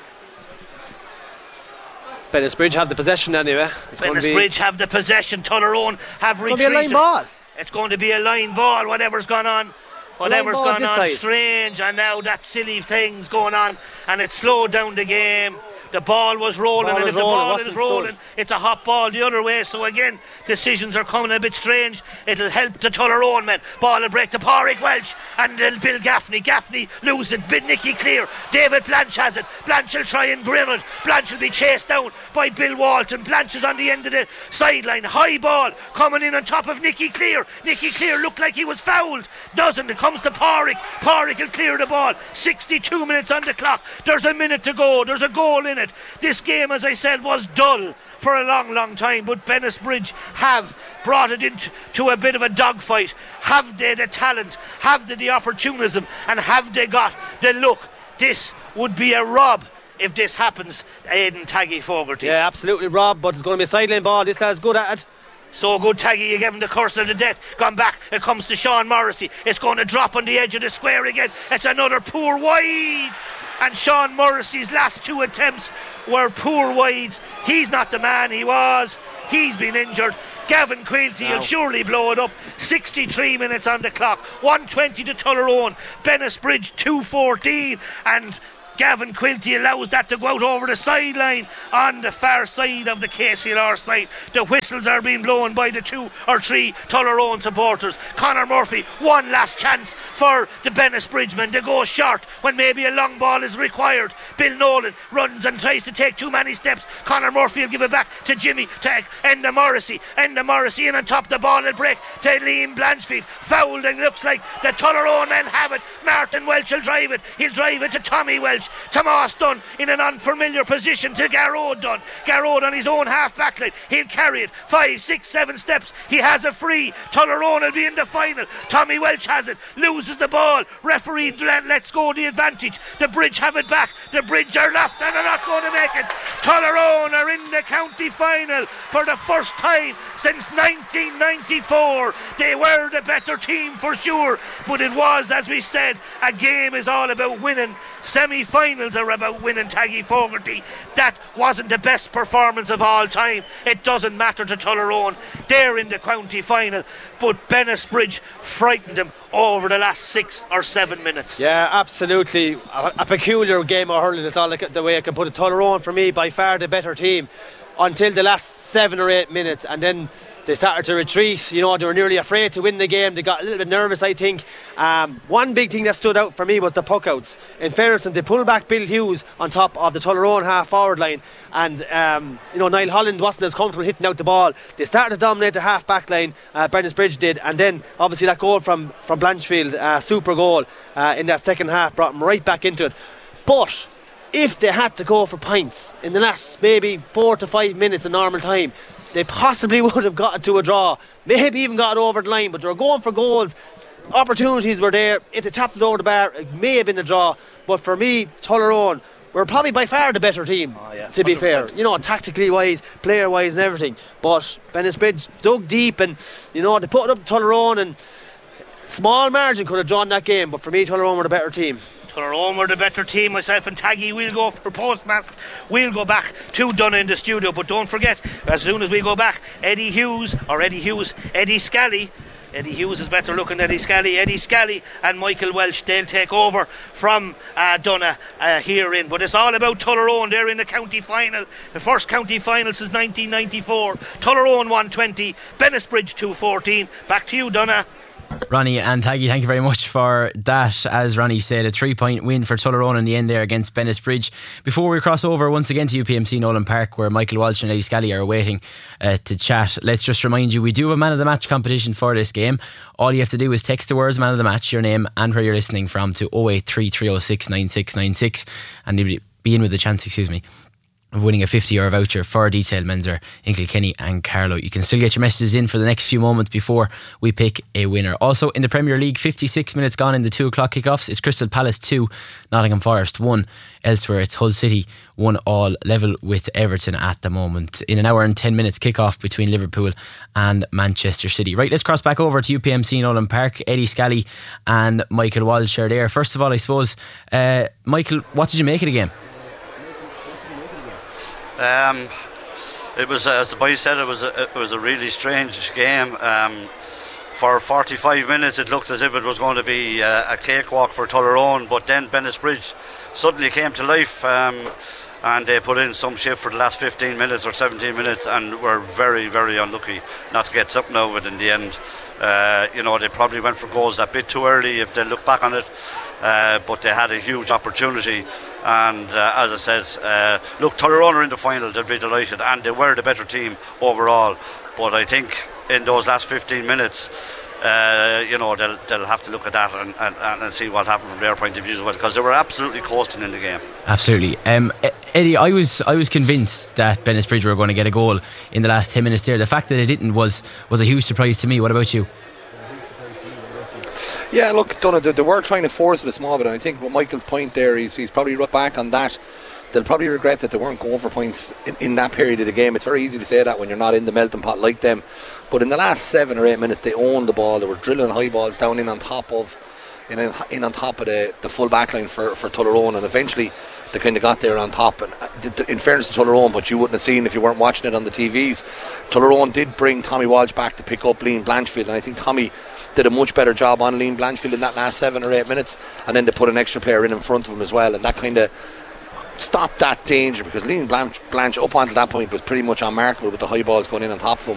Bennettsbridge have the possession anyway. Bennettsbridge have the possession. Tullaroan have retreated. It's going to be a line ball. It's going to be a line ball. Whatever's gone on, whatever's gone on, side. strange. And now that silly thing's going on, and it slowed down the game. The ball was rolling, ball and was if the rolling, ball is rolling, stood. It's a hot ball the other way. So again, decisions are coming a bit strange. It'll help the Tullaroan men. Ball will break to Pádraig Welch and Bill Gaffney. Gaffney loses it. Bit Nicky Clear. David Blanche has it. Blanche will try and grim it. Blanche will be chased down by Bill Walton. Blanche is on the end of the sideline. High ball coming in on top of Nicky Clear. Nicky Clear looked like he was fouled. Doesn't. It comes to Pádraig. Pádraig will clear the ball. sixty-two minutes on the clock. There's a minute to go. There's a goal in it. This game, as I said, was dull for a long, long time, but Bennettsbridge have brought it into a bit of a dogfight. Have they the talent? Have they the opportunism? And have they got the look? This would be a rob if this happens, Aidan Taggy Fogarty. Yeah, absolutely rob, but it's going to be a sideline ball. This lad's good at it. So good, Taggy, you gave him the curse of the death. Gone back, it comes to Sean Morrissey. It's going to drop on the edge of the square again. It's another poor wide. And Sean Morrissey's last two attempts were poor wides. He's not the man he was. He's been injured. Gavin Quilty will surely blow it up. sixty-three minutes on the clock. one twenty to Tullaroan. Bennettsbridge two fourteen. And Gavin Quilty allows that to go out over the sideline on the far side of the K C L R side. The whistles are being blown by the two or three Tullaroan supporters. Conor Murphy, one last chance for the Bennettsbridge men. They go short when maybe a long ball is required. Bill Nolan runs and tries to take too many steps. Conor Murphy will give it back to Jimmy, to Enda Morrissey. Enda Morrissey in on top. The ball will break to Liam Blanchfield. Fouled, and looks like the Tullaroan men have it. Martin Welch will drive it. He'll drive it to Tommy Welch. Tomas Dunn in an unfamiliar position to Garrod Dunn. Garrod on his own half back line. He'll carry it five, six, seven steps. He has a free. Tullaroan will be in the final. Tommy Welch has it. Loses the ball. Referee lets go the advantage. The Bridge have it back. The Bridge are left and they're not going to make it. Tullaroan are in the county final for the first time since nineteen ninety-four. They were the better team for sure, but it was, as we said, a game is all about winning. Semi-finals are about winning, Taggy Fogarty. That wasn't the best performance of all time. It doesn't matter to Tullaroan. They're in the county final, but Bennettsbridge frightened them over the last six or seven minutes. Yeah, absolutely. A, a peculiar game of hurling. That's all I, the way I can put it. Tullaroan, for me, by far the better team until the last seven or eight minutes, and then they started to retreat. You know, they were nearly afraid to win the game. They got a little bit nervous, I think. Um, one big thing that stood out for me was the puckouts. In fairness, they pulled back Bill Hughes on top of the Tullaroan half-forward line, and um, you know, Niall Holland wasn't as comfortable hitting out the ball. They started to dominate the half-back line. Uh, Bennettsbridge did, and then obviously that goal from from Blanchfield, uh, super goal uh, in that second half, brought them right back into it. But if they had to go for points in the last maybe four to five minutes of normal time, they possibly would have got it to a draw, maybe even got it over the line, but they were going for goals. Opportunities were there. If they tapped it over the bar, it may have been a draw. But for me, Tullaroan were probably by far the better team, oh, yeah, to be one hundred percent fair. You know, tactically wise, player wise and everything. But Bennettsbridge dug deep, and you know, they put it up to Tullaroan, and small margin could have drawn that game. But for me, Tullaroan were the better team. Tullaroan were the better team. Myself and Taggy will go for postmaster. We'll go back to Donna in the studio, but don't forget, as soon as we go back, Eddie Hughes or Eddie Hughes Eddie Scally Eddie Hughes is better looking than Eddie Scally Eddie Scally and Michael Welch, they'll take over from uh, Donna uh, here in. But it's all about Tullaroan. They're in the county final, the first county final since nineteen ninety-four. Tullaroan one twenty, Bennettsbridge two fourteen. Back to you, Donna. Ronnie and Taggy, thank you very much for that. As Ronnie said, a three point win for Tullaroan in the end there against Bennettsbridge. Before we cross over once again to U P M C Nolan Park, where Michael Walsh and Eddie Scally are waiting uh, to chat, let's just remind you we do have a man of the match competition for this game. All you have to do is text the words man of the match, your name and where you're listening from, to oh eight three three oh six nine six nine six, and you'll be in with a chance, excuse me of winning a fifty euro voucher for Detail Menswear in Kilkenny and Carlow. You can still get your messages in for the next few moments before we pick a winner. Also in the Premier League, fifty-six minutes gone in the two o'clock kickoffs. It's Crystal Palace two, Nottingham Forest one. Elsewhere it's Hull City one all, level with Everton at the moment. In an hour and ten minutes kickoff between Liverpool and Manchester City. Right, let's cross back over to U P M C Nolan Park. Eddie Scally and Michael Walsh are there. First of all, I suppose, uh, Michael, what did you make of the game? Um, it was, uh, as the boy said, it was a, it was a really strange game. Um, for forty-five minutes it looked as if it was going to be uh, a cakewalk for Tullaroan, but then Bennettsbridge suddenly came to life, um, and they put in some shift for the last fifteen minutes or seventeen minutes and were very, very unlucky not to get something out of it in the end. Uh, you know, they probably went for goals a bit too early if they look back on it, uh, but they had a huge opportunity. And uh, as I said, uh, look, Tullaroan are in the final, they'll be delighted, and they were the better team overall. But I think in those last fifteen minutes, uh, you know, they'll, they'll have to look at that and, and, and see what happened from their point of view as well, because they were absolutely coasting in the game. Absolutely. Um, Eddie, I was I was convinced that Bennettsbridge were going to get a goal in the last ten minutes there. The fact that they didn't was, was a huge surprise to me. What about you? Yeah, look, Donna, they, they were trying to force it a small bit, and I think what Michael's point there is he's probably looked back on that. They'll probably regret that they weren't going for points in, in that period of the game. It's very easy to say that when you're not in the melting pot like them, but in the last seven or eight minutes they owned the ball. They were drilling high balls down in on top of in, in on top of the, the full back line for, for Tullaroan, and eventually they kind of got there on top. And in fairness to Tullaroan, but you wouldn't have seen if you weren't watching it on the T Vs, Tullaroan did bring Tommy Walsh back to pick up Liam Blanchfield, and I think Tommy did a much better job on Liam Blanchfield in that last seven or eight minutes, and then they put an extra player in in front of him as well, and that kind of stopped that danger, because Liam Blanch, Blanch up until that point was pretty much unmarkable with the high balls going in on top of him.